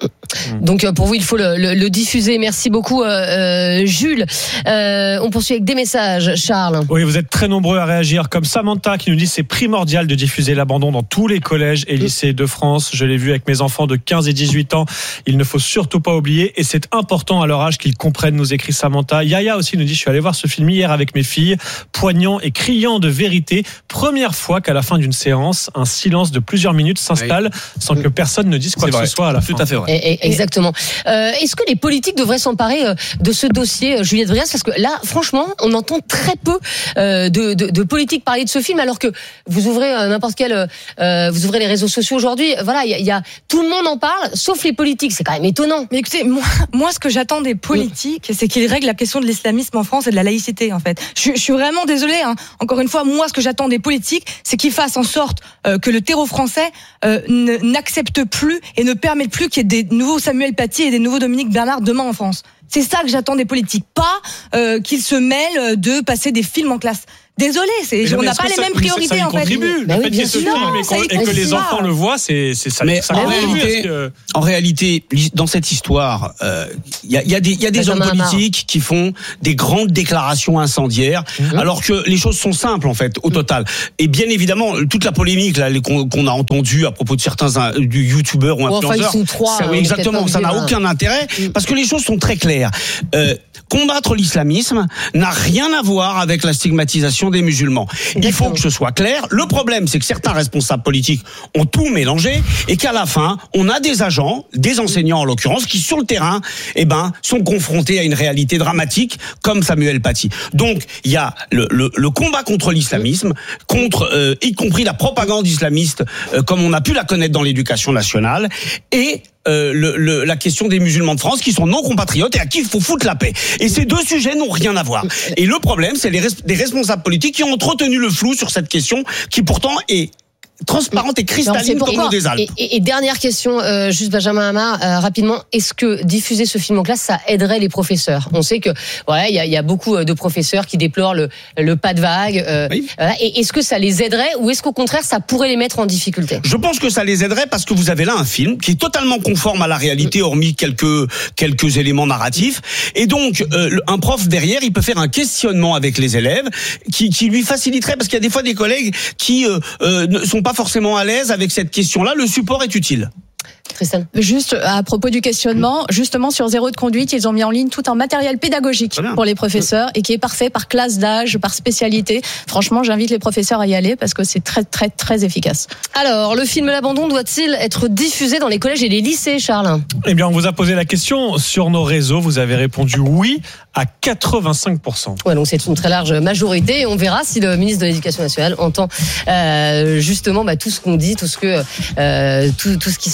Donc euh, pour vous, il faut le, le, le diffuser. Merci beaucoup, euh, euh, Jules. Euh, on poursuit avec des messages, Charles. Oui, vous êtes très nombreux à réagir, comme Samantha qui nous dit c'est primordial de diffuser l'abandon dans tous les collèges et lycées de France. Je l'ai vu avec mes enfants de quinze et dix-huit ans. Il ne faut surtout pas oublier et c'est important à leur âge qu'ils comprennent, nous écrit Samantha. Yaya aussi nous dit je suis allé voir ce film hier avec mes filles, poignant et criant de vérité. Première fois qu'à la fin d'une séance, un silence de plusieurs minutes s'installe sans que personne ne dise quoi C'est que vrai. ce soit à la fin. Tout à fait vrai. Et- et- exactement. Euh, Est-ce que les politiques devraient s'emparer euh, de ce dossier, euh, Juliette Vrias? Parce que là, franchement, on entend très peu euh, de, de, de politiques parler de ce film, alors que vous ouvrez euh, n'importe quel, euh, vous ouvrez les réseaux sociaux aujourd'hui. Voilà, il y, a- il y a tout le monde en parle, sauf les politiques. C'est quand même étonnant. Mais écoutez, moi, moi, ce que j'attends des politiques, c'est qu'ils règlent la question de l'islamisme en France et de la laïcité, en fait. Je, je suis vraiment désolée. Hein. Encore une fois, moi, ce que j'attends des politiques, c'est qu'ils fassent en sorte euh, que le terreau français euh, ne- n'accepte plus et ne permette plus qu'il y ait des nouveaux Samuel Paty et des nouveaux Dominique Bernard demain en France. C'est ça que j'attends des politiques, pas euh, qu'ils se mêlent de passer des films en classe. Désolé, c'est, Mais non, on mais n'a est-ce pas que les ça- mêmes mais ça- priorités ça y en fait. contribue. Bah Le oui, fait qu'il y ait bien ce sûr. film et, Ça qu'on- y et que les contribue. enfants le voient, c'est c'est ça. Mais ça en contribue à ce réalité, que- en réalité, dans cette histoire, euh, il y, a, il y a des, il y a des hommes Benjamin politiques qui font des grandes déclarations incendiaires, alors que les choses sont simples en fait, au total. Et bien évidemment, toute la polémique là les- qu'on qu'on a entendue à propos de certains euh, du youtubeurs ou Ou enfin, influenceurs, ils sont trois, ça, hein, oui, on est exactement, peut-être ça pas n'a obligé, aucun intérêt parce que les choses sont très claires. Euh, combattre l'islamisme n'a rien à voir avec la stigmatisation des musulmans. Il faut que ce soit clair. Le problème, c'est que certains responsables politiques ont tout mélangé et qu'à la fin, on a des agents, des enseignants en l'occurrence, qui sur le terrain, eh ben, sont confrontés à une réalité dramatique comme Samuel Paty. Donc, il y a le, le, le combat contre l'islamisme, contre, euh, y compris la propagande islamiste, euh, comme on a pu la connaître dans l'éducation nationale, et Euh, le, le, la question des musulmans de France qui sont non compatriotes et à qui il faut foutre la paix. Et ces deux sujets n'ont rien à voir. Et le problème, c'est les res- des responsables politiques qui ont entretenu le flou sur cette question qui pourtant est transparente et cristalline comme l'eau des Alpes. Et, et, et dernière question, euh, juste Benjamin Hamar, euh, rapidement, est-ce que diffuser ce film en classe, ça aiderait les professeurs? On sait que voilà, il y a, y a beaucoup de professeurs qui déplorent le, le pas de vague. Euh, Oui. voilà, et est-ce que ça les aiderait ou est-ce qu'au contraire, ça pourrait les mettre en difficulté? Je pense que ça les aiderait parce que vous avez là un film qui est totalement conforme à la réalité, hormis quelques quelques éléments narratifs. Et donc, euh, le- un prof derrière, il peut faire un questionnement avec les élèves qui, qui lui faciliterait, parce qu'il y a des fois des collègues qui euh, euh, ne sont pas forcément à l'aise avec cette question-là. Le support est utile. Christelle. Juste à propos du questionnement, justement sur Zéro de conduite, ils ont mis en ligne tout un matériel pédagogique pour les professeurs et qui est parfait par classe d'âge, par spécialité. Franchement, j'invite les professeurs à y aller parce que c'est très très très efficace. Alors, le film L'Abandon doit-il être diffusé dans les collèges et les lycées, Charles? Eh bien, on vous a posé la question sur nos réseaux. Vous avez répondu oui à quatre-vingt-cinq pour cent. Ouais, donc c'est une très large majorité. Et on verra si le ministre de l'Éducation nationale entend euh, justement bah, tout ce qu'on dit, tout ce que euh, tout, tout ce qui se passe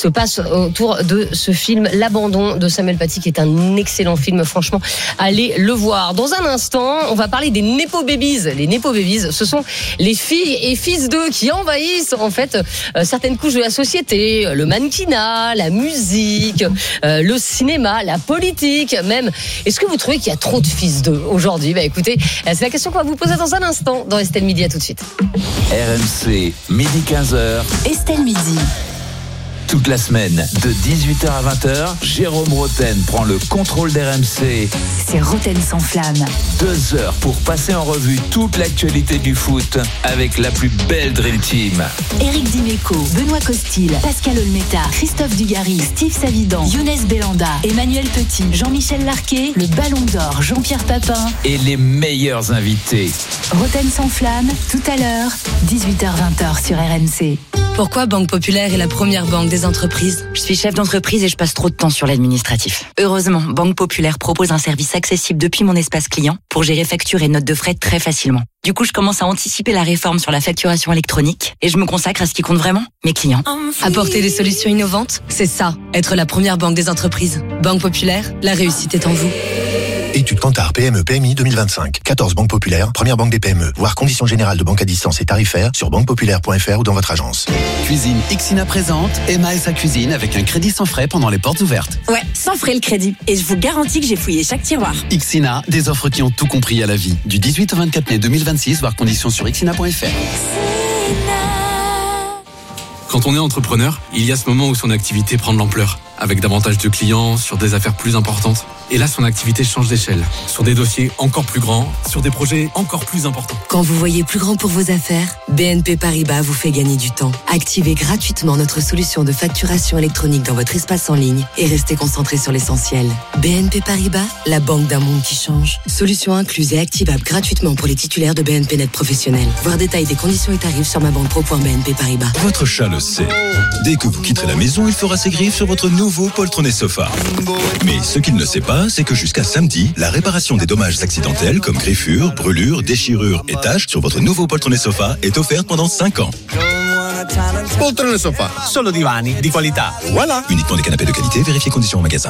autour de ce film L'Abandon de Samuel Paty, qui est un excellent film. Franchement, allez le voir. Dans un instant, on va parler des Nepo Babies. Les Nepo Babies, ce sont les filles et fils d'eux qui envahissent en fait euh, certaines couches de la société, le mannequinat, la musique, euh, le cinéma, la politique, même. Est-ce que vous trouvez qu'il y a trop de fils d'eux aujourd'hui? Bah écoutez, c'est la question qu'on va vous poser dans un instant dans Estelle Midi. À tout de suite. R M C, midi quinze heures. Estelle Midi. Toute la semaine, de dix-huit heures à vingt heures, Jérôme Roten prend le contrôle d'R M C. C'est Roten sans flamme. Deux heures pour passer en revue toute l'actualité du foot avec la plus belle Dream Team. Éric Dimeco, Benoît Costil, Pascal Olmeta, Christophe Dugarry, Steve Savidan, Younes Belanda, Emmanuel Petit, Jean-Michel Larquet, le Ballon d'Or, Jean-Pierre Papin. Et les meilleurs invités. Roten sans flamme, tout à l'heure, dix-huit heures vingt heures sur R M C. Pourquoi Banque Populaire est la première banque des entreprises? Je suis chef d'entreprise et je passe trop de temps sur l'administratif. Heureusement, Banque Populaire propose un service accessible depuis mon espace client pour gérer factures et notes de frais très facilement. Du coup, je commence à anticiper la réforme sur la facturation électronique et je me consacre à ce qui compte vraiment, mes clients. Apporter des solutions innovantes, c'est ça, être la première banque des entreprises. Banque Populaire, la réussite est en vous. Étude Kantar P M E P M I deux mille vingt-cinq. quatorze banques populaires, première banque des P M E. Voir conditions générales de banque à distance et tarifaires sur banque populaire point f r ou dans votre agence. Cuisine Ixina présente Emma et sa cuisine avec un crédit sans frais pendant les portes ouvertes. Ouais, sans frais le crédit. Et je vous garantis que j'ai fouillé chaque tiroir. Ixina, des offres qui ont tout compris à la vie. Du dix-huit au vingt-quatre mai deux mille vingt-six, voir conditions sur ixina point f r. Quand on est entrepreneur, il y a ce moment où son activité prend de l'ampleur, avec davantage de clients, sur des affaires plus importantes. Et là, son activité change d'échelle, sur des dossiers encore plus grands, sur des projets encore plus importants. Quand vous voyez plus grand pour vos affaires, B N P Paribas vous fait gagner du temps. Activez gratuitement notre solution de facturation électronique dans votre espace en ligne et restez concentré sur l'essentiel. B N P Paribas, la banque d'un monde qui change. Solution incluse et activable gratuitement pour les titulaires de B N P Net professionnels. Voir détail des conditions et tarifs sur ma banque pro point b n p paribas. Votre chat le sait. Dès que vous quitterez la maison, il fera ses griffes sur votre nouveau poltronné sofa. Mais ce qu'il ne sait pas, c'est que jusqu'à samedi, la réparation des dommages accidentels comme griffures, brûlures, déchirures et taches sur votre nouveau poltronné sofa est offerte pendant cinq ans. Poltrone sofa, solo divani di qualità. Voilà. Uniquement des canapés de qualité, vérifiez conditions en magasin.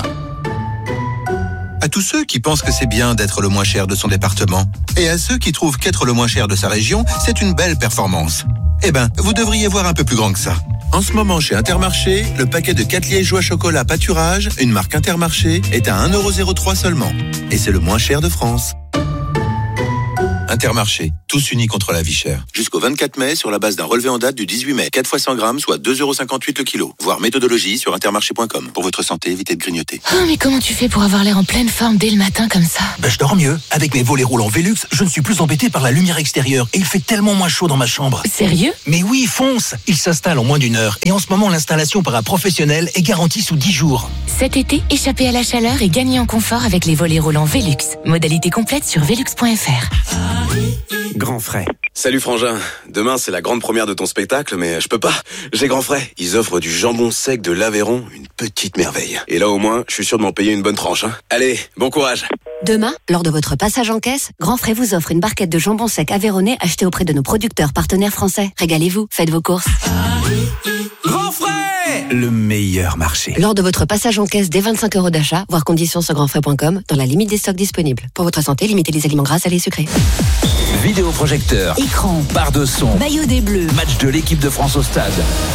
À tous ceux qui pensent que c'est bien d'être le moins cher de son département, et à ceux qui trouvent qu'être le moins cher de sa région, c'est une belle performance. Eh ben, vous devriez voir un peu plus grand que ça. En ce moment, chez Intermarché, le paquet de quatre liégeois chocolat pâturage, une marque Intermarché, est à un euro zéro trois seulement. Et c'est le moins cher de France. Intermarché, tous unis contre la vie chère. Jusqu'au vingt-quatre mai, sur la base d'un relevé en date du dix-huit mai. quatre fois cent grammes, soit deux euros cinquante-huit le kilo. Voir méthodologie sur intermarché point com. Pour votre santé, évitez de grignoter. Oh, mais comment tu fais pour avoir l'air en pleine forme dès le matin comme ça? Ben, je dors mieux. Avec mes volets roulants Velux, je ne suis plus embêté par la lumière extérieure. Et il fait tellement moins chaud dans ma chambre. Sérieux? Mais oui, fonce. Il s'installe en moins d'une heure. Et en ce moment, l'installation par un professionnel est garantie sous dix jours. Cet été, échappez à la chaleur et gagnez en confort avec les volets roulants Velux. Modalité complète sur velux point f r. Grand frais. Salut Frangin, demain c'est la grande première de ton spectacle, mais je peux pas, j'ai Grand frais. Ils offrent du jambon sec de l'Aveyron, une petite merveille. Et là au moins, je suis sûr de m'en payer une bonne tranche. Hein. Allez, bon courage. Demain, lors de votre passage en caisse, Grand Frais vous offre une barquette de jambon sec aveyronnais achetée auprès de nos producteurs partenaires français. Régalez-vous, faites vos courses. Grand frais, le meilleur marché. Lors de votre passage en caisse dès vingt-cinq euros d'achat, voir conditions sur grand frais point com, dans la limite des stocks disponibles. Pour votre santé, limitez les aliments gras, salés et sucrés. Vidéoprojecteur, écran, barre de son, maillot des Bleus, match de l'équipe de France au stade.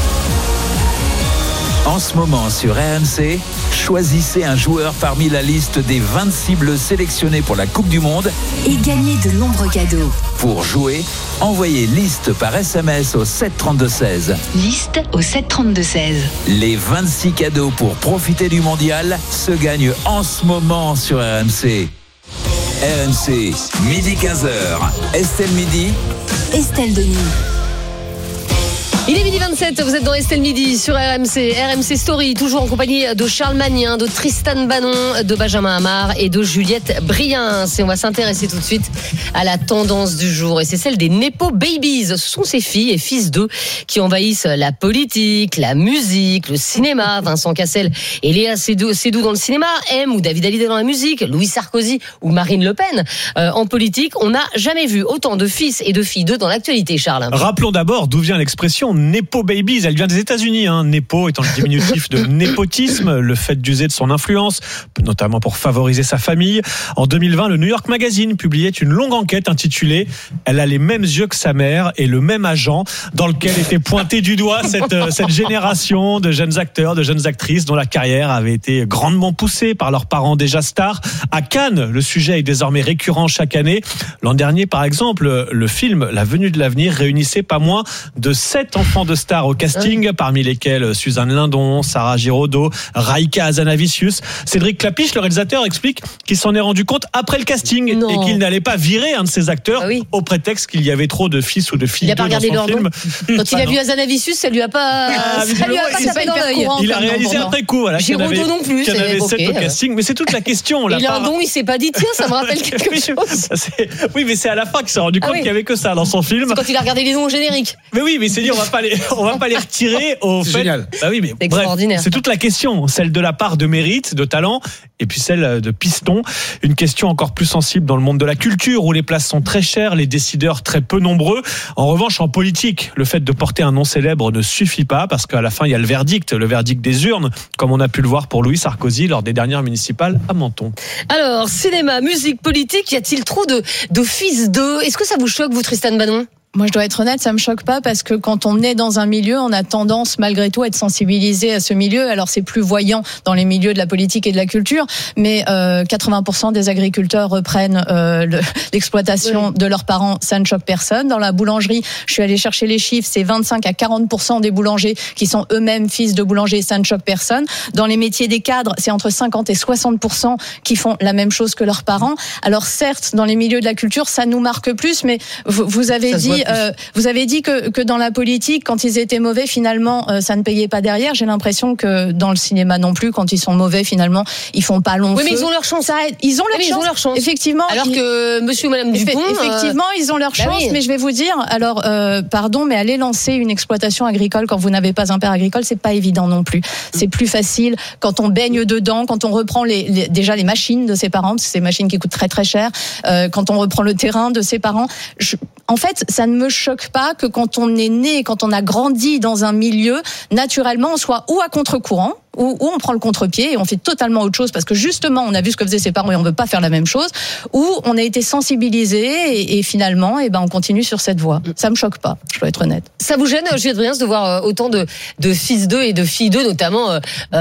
En ce moment sur R M C, choisissez un joueur parmi la liste des vingt-six bleus sélectionnés pour la Coupe du Monde et gagnez de nombreux cadeaux. Pour jouer, envoyez liste par S M S au sept trente-deux seize. Liste au sept trente-deux seize. Les vingt-six cadeaux pour profiter du mondial se gagnent en ce moment sur R M C. R M C, midi quinze heures. Estelle Midi. Estelle Denis. Il est midi vingt-sept, vous êtes dans Estelle Midi sur R M C, R M C Story, toujours en compagnie de Charles Magnin, de Tristan Bannon, de Benjamin Amar et de Juliette Briens. Et on va s'intéresser tout de suite à la tendance du jour, et c'est celle des Nepo Babies. Ce sont ces filles et fils d'eux qui envahissent la politique, la musique, le cinéma. Vincent Cassel et Léa Seydoux, Seydoux dans le cinéma, M ou David Hallyday dans la musique, Louis Sarkozy ou Marine Le Pen euh, en politique. On n'a jamais vu autant de fils et de filles d'eux dans l'actualité, Charles. Rappelons d'abord d'où vient l'expression Nepo Babies. Elle vient des États-Unis, hein. Nepo étant le diminutif de népotisme, le fait d'user de son influence, notamment pour favoriser sa famille. En deux mille vingt, le New York Magazine publiait une longue enquête intitulée « Elle a les mêmes yeux que sa mère et le même agent », dans lequel était pointé du doigt cette, cette génération de jeunes acteurs, de jeunes actrices dont la carrière avait été grandement poussée par leurs parents déjà stars. À Cannes, le sujet est désormais récurrent chaque année. L'an dernier, par exemple, le film La Venue de l'avenir réunissait pas moins de sept enfants de stars au casting, parmi lesquels Suzanne Lindon, Sarah Giraudot, Raïka Hazanavicius. Cédric Clapiche, le réalisateur, explique qu'il s'en est rendu compte après le casting non. et qu'il n'allait pas virer un de ses acteurs ah oui. au prétexte qu'il y avait trop de fils ou de filles dans son film. Quand il a vu Hazanavicius, ça lui a pas, ah, ça lui a pas tapé dans l'œil. Il a réalisé un très coup, voilà. Giraudot non plus. Il y en avait sept au casting, mais c'est toute la question. Et Lindon, il s'est pas dit, tiens, ça me rappelle quelque chose. Oui, mais c'est à la fin qu'il s'est rendu compte ah oui. qu'il y avait que ça dans son film. C'est quand il a regardé les noms au générique. Mais oui, mais c'est dit, on va pas les, on va pas les retirer au c'est fait. Génial. Bah oui, mais c'est bref, extraordinaire. C'est toute la question, celle de la part de mérite, de talent, et puis celle de piston. Une question encore plus sensible dans le monde de la culture, où les places sont très chères, les décideurs très peu nombreux. En revanche, en politique, le fait de porter un nom célèbre ne suffit pas, parce qu'à la fin, il y a le verdict, le verdict des urnes, comme on a pu le voir pour Louis Sarkozy lors des dernières municipales à Menton. Alors, cinéma, musique, politique, y a-t-il trop de, de fils d'eux ? Est-ce que ça vous choque, vous, Tristan Banon ? Moi, je dois être honnête, ça me choque pas parce que quand on est dans un milieu, on a tendance malgré tout à être sensibilisé à ce milieu. Alors, c'est plus voyant dans les milieux de la politique et de la culture, mais euh, quatre-vingts pour cent des agriculteurs reprennent euh, le, l'exploitation oui. de leurs parents. Ça ne choque personne. Dans la boulangerie, je suis allée chercher les chiffres, c'est vingt-cinq à quarante pour cent des boulangers qui sont eux-mêmes fils de boulangers. Ça ne choque personne. Dans les métiers des cadres, c'est entre cinquante et soixante pour cent qui font la même chose que leurs parents. Alors, certes, dans les milieux de la culture, ça nous marque plus, mais vous, vous avez dit Euh, vous avez dit que, que dans la politique, quand ils étaient mauvais, finalement, euh, ça ne payait pas derrière. J'ai l'impression que dans le cinéma non plus, quand ils sont mauvais, finalement, ils font pas long oui, feu. Oui, mais ils ont leur chance. Ça, ils ont leur oui, chance. Ils ont leur chance. Effectivement. Alors ils... que Monsieur ou Madame Dupont, effectivement, euh... ils ont leur chance. Bah oui. Mais je vais vous dire, alors, euh, pardon, mais aller lancer une exploitation agricole quand vous n'avez pas un père agricole, c'est pas évident non plus. C'est plus facile quand on baigne dedans, quand on reprend les, les déjà les machines de ses parents, parce que c'est des machines qui coûtent très très cher. Euh, quand on reprend le terrain de ses parents. Je... En fait, ça ne me choque pas que quand on est né, quand on a grandi dans un milieu, naturellement, on soit ou à contre-courant, ou, ou on prend le contre-pied et on fait totalement autre chose parce que justement, on a vu ce que faisaient ses parents et on veut pas faire la même chose, ou on a été sensibilisé et, et finalement, eh ben, on continue sur cette voie. Ça me choque pas, je dois être honnête. Ça vous gêne, Juliette Briens, de voir autant de, de fils d'eux et de filles d'eux, notamment euh,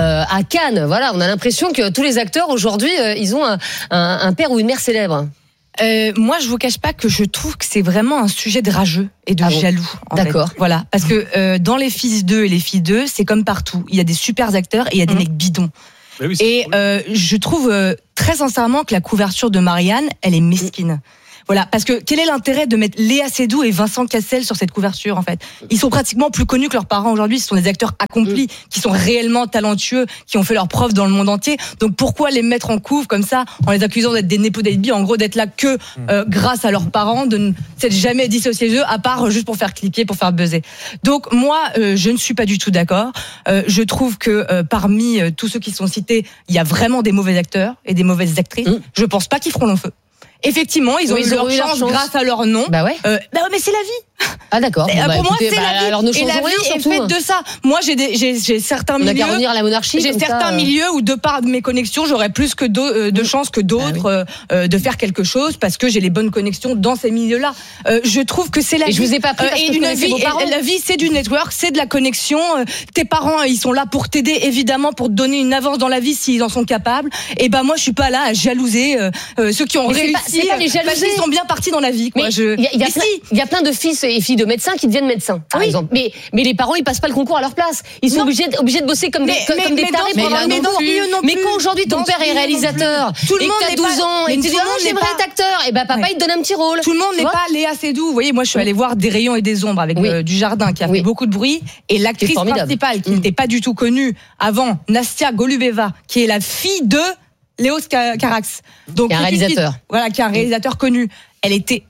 à Cannes. Voilà, on a l'impression que tous les acteurs aujourd'hui, euh, ils ont un, un, un père ou une mère célèbre. Euh, moi, je vous cache pas que je trouve que c'est vraiment un sujet de rageux et de ah bon jaloux. D'accord. Fait. Voilà, parce que euh, dans les fils d'eux et les filles d'eux, c'est comme partout. Il y a des super acteurs et il y a des mmh. mecs bidons. Oui, et euh, je trouve euh, très sincèrement que la couverture de Marianne, elle est mesquine. Mmh. Voilà, parce que quel est l'intérêt de mettre Léa Seydoux et Vincent Cassel sur cette couverture, en fait ? Ils sont pratiquement plus connus que leurs parents aujourd'hui. Ce sont des acteurs accomplis, qui sont réellement talentueux, qui ont fait leurs preuves dans le monde entier. Donc pourquoi les mettre en couve comme ça, en les accusant d'être des népo baby, en gros d'être là que euh, grâce à leurs parents, de ne s'être jamais dissociés d'eux, à part juste pour faire cliquer, pour faire buzzer. Donc moi, euh, je ne suis pas du tout d'accord. Euh, je trouve que euh, parmi euh, tous ceux qui sont cités, il y a vraiment des mauvais acteurs et des mauvaises actrices. Mmh. Je pense pas qu'ils feront long feu. Effectivement, ils ont oui, eu ils leur, ont chance eu leur chance grâce à leur nom. Bah ouais. Euh, bah ouais, mais c'est la vie. Ah d'accord. Bon, bah, pour écoutez, moi, c'est bah, la vie. Alors ne et la changeons vie rien, est surtout. faite de ça. Moi, j'ai des, j'ai, j'ai certains On milieux. On n'a qu'à revenir à la monarchie. J'ai certains ça, milieux où, de par mes connexions, j'aurais plus que de, de chances que d'autres ah, oui. euh, de faire quelque chose parce que j'ai les bonnes connexions dans ces milieux-là. Euh, je trouve que c'est la et vie. je vous ai pas pris parce euh, que et une vie. Et la vie, c'est du network, c'est de la connexion. Euh, tes parents, ils sont là pour t'aider, évidemment, pour te donner une avance dans la vie s'ils en sont capables. Et ben moi, je suis pas là à jalouser euh, euh, ceux qui ont mais réussi. C'est pas, c'est pas les parce qu'ils sont bien partis dans la vie. Quoi. Mais je... il y a, y, a plein, y a plein de fils et filles de médecins qui deviennent médecins, par oui. exemple. Mais, mais les parents, ils passent pas le concours à leur place. Ils sont obligés, obligés de bosser comme mais, des, mais, comme mais des tarés pour avoir un concours. Mais quand aujourd'hui ton père est réalisateur et que t'as douze ans et que tu dis ah j'aimerais être acteur, et ben papa il te donne un petit rôle. Tout le monde n'est pas Léa Seydoux. Vous voyez, moi je suis allée voir Des rayons et des ombres avec Dujardin qui a fait beaucoup de bruit et l'actrice principale qui n'était pas du tout connue avant, Nastia Golubeva, qui est la fille de Léos Carax. Donc un réalisateur. Voilà, qui est un réalisateur connu. Elle était épouvantable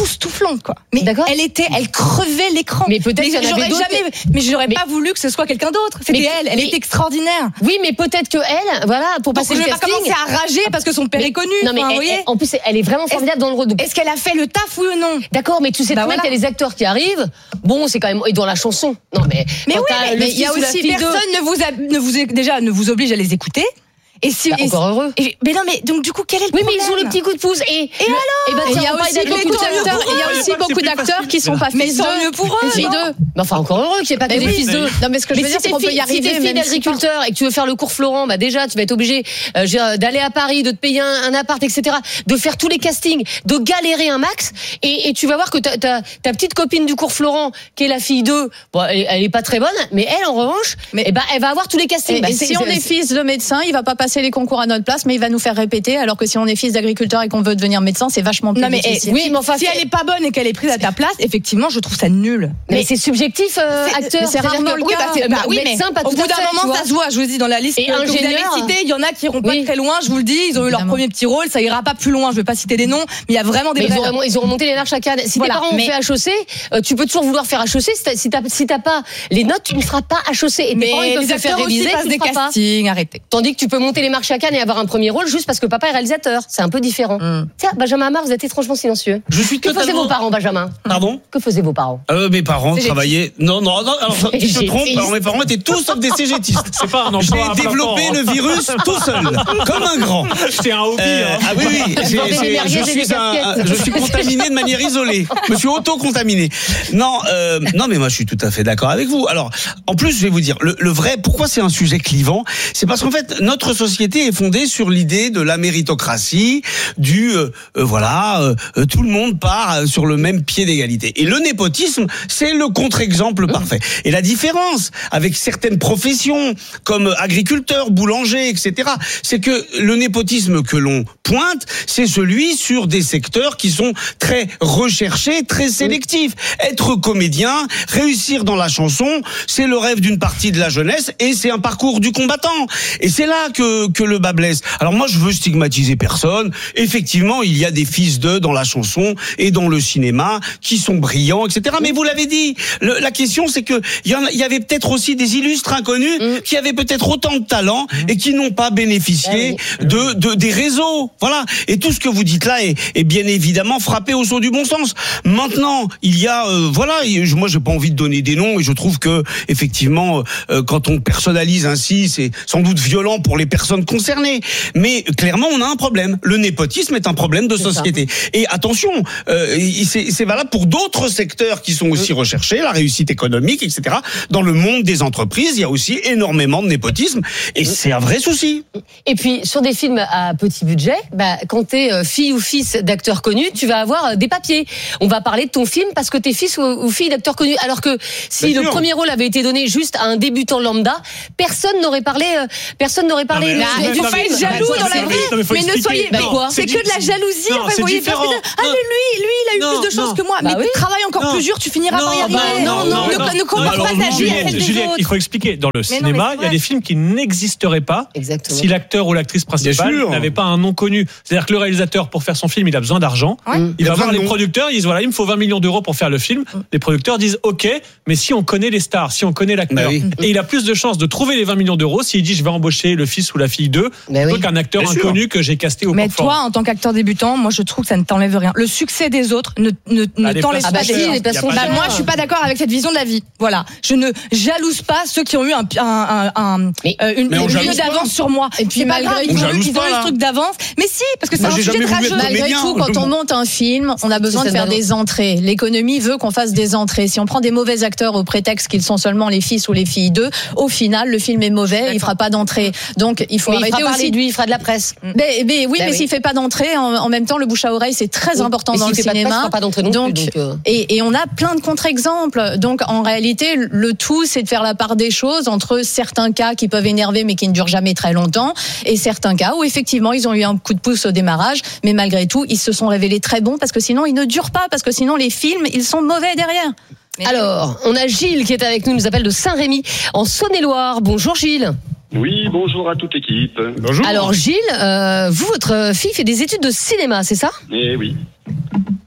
époustouflante, quoi. Mais D'accord. elle était, elle crevait l'écran. Mais peut-être qu'il y en avait j'aurais d'autres. jamais, mais j'aurais Mais- pas voulu que ce soit quelqu'un d'autre. C'était Mais- elle, elle mais- était extraordinaire. Oui, mais peut-être que elle, voilà, pour Donc passer je le vais pas casting. commencer à rager parce que son père Mais- est connu. Non, mais enfin, elle- vous voyez. elle- en plus, elle est vraiment formidable dans le rôle. Est-ce qu'elle a fait le taf, oui ou non? D'accord, mais tu sais Bah très bien voilà. qu'il y a les acteurs qui arrivent. Bon, c'est quand même et dans la chanson. Non, mais Mais quand oui, t'as mais- le mais il y a fils ou la aussi fille de- personne ne vous, a- ne vous déjà ne vous oblige à les écouter. Et si Bah, et encore si- heureux. et- mais non, mais donc du coup, quel est le Oui, problème? mais ils ont le petit coup de pouce. Et, Et alors et bah, Et il y tiens, a on parle aussi beaucoup d'agriculture. d'acteurs, il y a aussi beaucoup d'acteurs qui sont pas Mais fils tant d'eux. mieux pour eux, Fils non d'eux. Mais enfin, encore heureux qu'il n'y ait pas que Mais des oui, fils d'eux. Non, mais ce que je veux Mais dire, si c'est t'es qu'on peut y fille, si arriver. t'es fille même si pas- d'agriculteur et que tu veux faire le cours Florent, bah déjà, tu vas être obligé euh, je veux dire, d'aller à Paris, de te payer un, un appart, et cetera, de faire tous les castings, de galérer un max, et, et tu vas voir que ta, ta, ta petite copine du cours Florent, qui est la fille d'eux, bon, elle, elle est pas très bonne, mais elle, en revanche, Mais- eh ben, elle va avoir tous les castings. Et, Bah, et c'est- si on c'est- est fils de médecin, il va pas passer les concours à notre place, mais il va nous faire répéter. Alors que si on est fils d'agriculteur et qu'on veut devenir médecin, c'est vachement plus Non, mais eh, difficile. oui, mais enfin, si elle est pas bonne et qu'elle est prise à ta place, effectivement, je trouve ça nul. mais c'est subjectif, euh, C'est- acteur. mais c'est C'est-à-dire rarement que- le oui, cas. bah, c'est- Bah bah, oui, mais médecin, pas au tout bout à d'un fait, tu moment, vois. ça se voit. Je vous dis, dans la liste Et que, que vous avez ingénieur. citée, il y en a qui iront pas Oui. très loin. Je vous le dis, ils ont eu leur Évidemment. premier petit rôle. Ça ira pas plus loin. Je vais pas citer des noms, mais il y a vraiment des Mais ils vrais- auront, ils auront monté les marches à Cannes. Si Voilà, tes parents ont mais- fait H E C, euh, tu peux toujours vouloir faire H E C. Si t'as, si t'as, si t'as pas les notes, tu ne feras pas H E C. Et tes Mais parents, ils peuvent les te faire acteurs aussi réviser, passent tu des ne feras pas. castings. Arrêtez. Tandis que tu peux monter les marches à Cannes et avoir un premier rôle juste parce que papa est réalisateur. C'est un peu différent. Mm. Tiens, Benjamin Amar, vous êtes étrangement silencieux. Je suis Que faisaient totalement. vos parents, Benjamin? Pardon? Que faisaient vos parents? Euh, mes parents Cégétistes. travaillaient. Non, non, non. Alors, tu te Cégétistes. trompes. Alors, mes parents étaient tous sauf des cégétistes. C'est pas un emploi J'ai à plein développé temps, hein. le virus tout seul, comme un grand. C'est un hobby. Euh, hein. ah oui, oui, j'ai- vendez des j'ai- merguez je, et des suis un- casquettes. un- je suis contaminé de manière isolée. Je me suis auto-contaminé. Non, euh, non, mais moi je suis tout à fait d'accord avec vous. Alors, en plus, je vais vous dire, le, le vrai, pourquoi c'est un sujet clivant, c'est parce qu'en fait, notre société est fondée sur l'idée de la méritocratie, du euh, euh, voilà, euh, euh, tout le monde part euh, sur le même pied d'égalité. Et le népotisme, c'est le contre-exemple parfait. Et la différence avec certaines professions comme agriculteur, boulanger, et cetera, c'est que le népotisme que l'on pointe, c'est celui sur des secteurs qui sont très recherchés, très sélectifs. Être comédien, réussir dans la chanson, c'est le rêve d'une partie de la jeunesse et c'est un parcours du combattant. Et c'est là que, que le bas blesse. Alors moi, je veux stigmatiser personne. Effectivement, il y a des fils d'eux dans la chanson et dans le cinéma qui sont brillants, et cetera. Mais vous l'avez dit, le, la question c'est que il y, en a- il y avait peut-être aussi des illustres inconnus qui avaient peut-être autant de talent et qui n'ont pas bénéficié de, de des réseaux. Voilà. Et tout ce que vous dites là est, est bien évidemment frappé au saut du bon sens. Maintenant, il y a euh, voilà, et je- moi j'ai pas envie de donner des noms et je trouve que effectivement euh, quand on personnalise ainsi, c'est sans doute violent pour les personnes concernées. Mais clairement, on a un problème. Le népotisme est un problème de société. Et attention, euh, c'est c'est valable pour d'autres secteurs qui sont aussi recherchés, la réussite économique, et cetera. Dans le monde des entreprises, il y a aussi énormément de népotisme et c'est un vrai souci. Et puis, sur des films à petit budget, bah, quand t'es euh, fille ou fils d'acteurs connus, tu vas avoir euh, des papiers. On va parler de ton film parce que t'es fils ou, ou fille d'acteurs connus. Alors que si Bien le sûr. premier rôle avait été donné juste à un débutant lambda, personne n'aurait parlé, euh, personne n'aurait parlé mais euh, là, du mais film. faut pas être jaloux Bah, dans c'est la vrai. vraie. Non, mais faut Mais ne expliquer. soyez, Non, mais quoi c'est C'est que de la di- jalousie. Non, En fait, c'est vous voyez, différent. personne- Ah, mais Non. lui, lui, il a eu Non, plus de chance non. que moi. Bah Mais oui. travaille encore Non. plus dur, tu finiras Non, par y bah, arriver. non, non, Ne- non. Ne compare Alors, pas ta vie à Juliette, celle des Juliette, il autres. faut expliquer. Dans le Mais non, mais cinéma, c'est il y a vrai. des films qui n'existeraient pas Exactement. si l'acteur ou l'actrice principale Bien sûr. n'avait pas un nom connu. C'est-à-dire que le réalisateur, pour faire son film, il a besoin d'argent. Ouais. Il Il a va besoin voir de les nom. producteurs, ils disent voilà, il me faut vingt millions d'euros pour faire le film. Les producteurs disent ok, mais si on connaît les stars, si on connaît l'acteur, Bah oui. et il a plus de chances de trouver les vingt millions d'euros s'il dit je vais embaucher le fils ou la fille d'eux, Bah plutôt oui. qu'un acteur Bien sûr. inconnu que j'ai casté au Mais Coq Fort. toi, en tant qu'acteur débutant, moi je trouve que ça ne t'enlève rien. Le succès des autres ne, ne, ne Ah, les t'enlève places pas Ah bah sont si, chères. les places Y a sont pas Bah, de- chères. moi, je suis pas d'accord avec cette vision de la vie. Voilà, je ne jalouse pas ceux qui ont eu un, un, un, un- Mais- euh, une, mais on une jalouse lieu pas. d'avance sur moi. Et puis C'est pas malgré grave, tout- ils On ont, eu- jalouse ils ont pas, eu là. ce truc d'avance. Mais si, parce que c'est Moi, un j'ai sujet jamais de voulu être rageux. comédien. Malgré tout, quand on monte un film, on a besoin de C'est faire ça, des entrées. L'économie veut qu'on fasse des entrées. Si on prend des mauvais acteurs au prétexte qu'ils sont seulement les fils ou les filles d'eux, au final, le film est mauvais, il fera pas d'entrée. Donc, il faut Mais il arrêter fera parler aussi. de lui, il fera de la presse. Mais, mais oui, Bah mais oui. s'il fait pas d'entrée, en, en même temps, le bouche à oreille, c'est très Oui. important Et dans s'il le fait pas de presse, il cinéma. fera pas d'entrée non plus, donc, donc, euh. et, et on a plein de contre-exemples. Donc, en réalité, le tout, c'est de faire la part des choses entre certains cas qui peuvent énerver, mais qui ne durent jamais très longtemps, et certains cas où effectivement, ils ont eu un coup de pouce au démarrage, mais malgré tout, ils se sont révélés très bons parce que sinon, ils ne durent pas, parce que sinon, les films, ils sont mauvais derrière. Alors, on a Gilles qui est avec nous, il nous appelle de Saint-Rémy, en Saône-et-Loire. Bonjour Gilles. Oui, bonjour à toute l'équipe. Bonjour. Alors Gilles, euh, vous, votre fille fait des études de cinéma, c'est ça? Eh oui.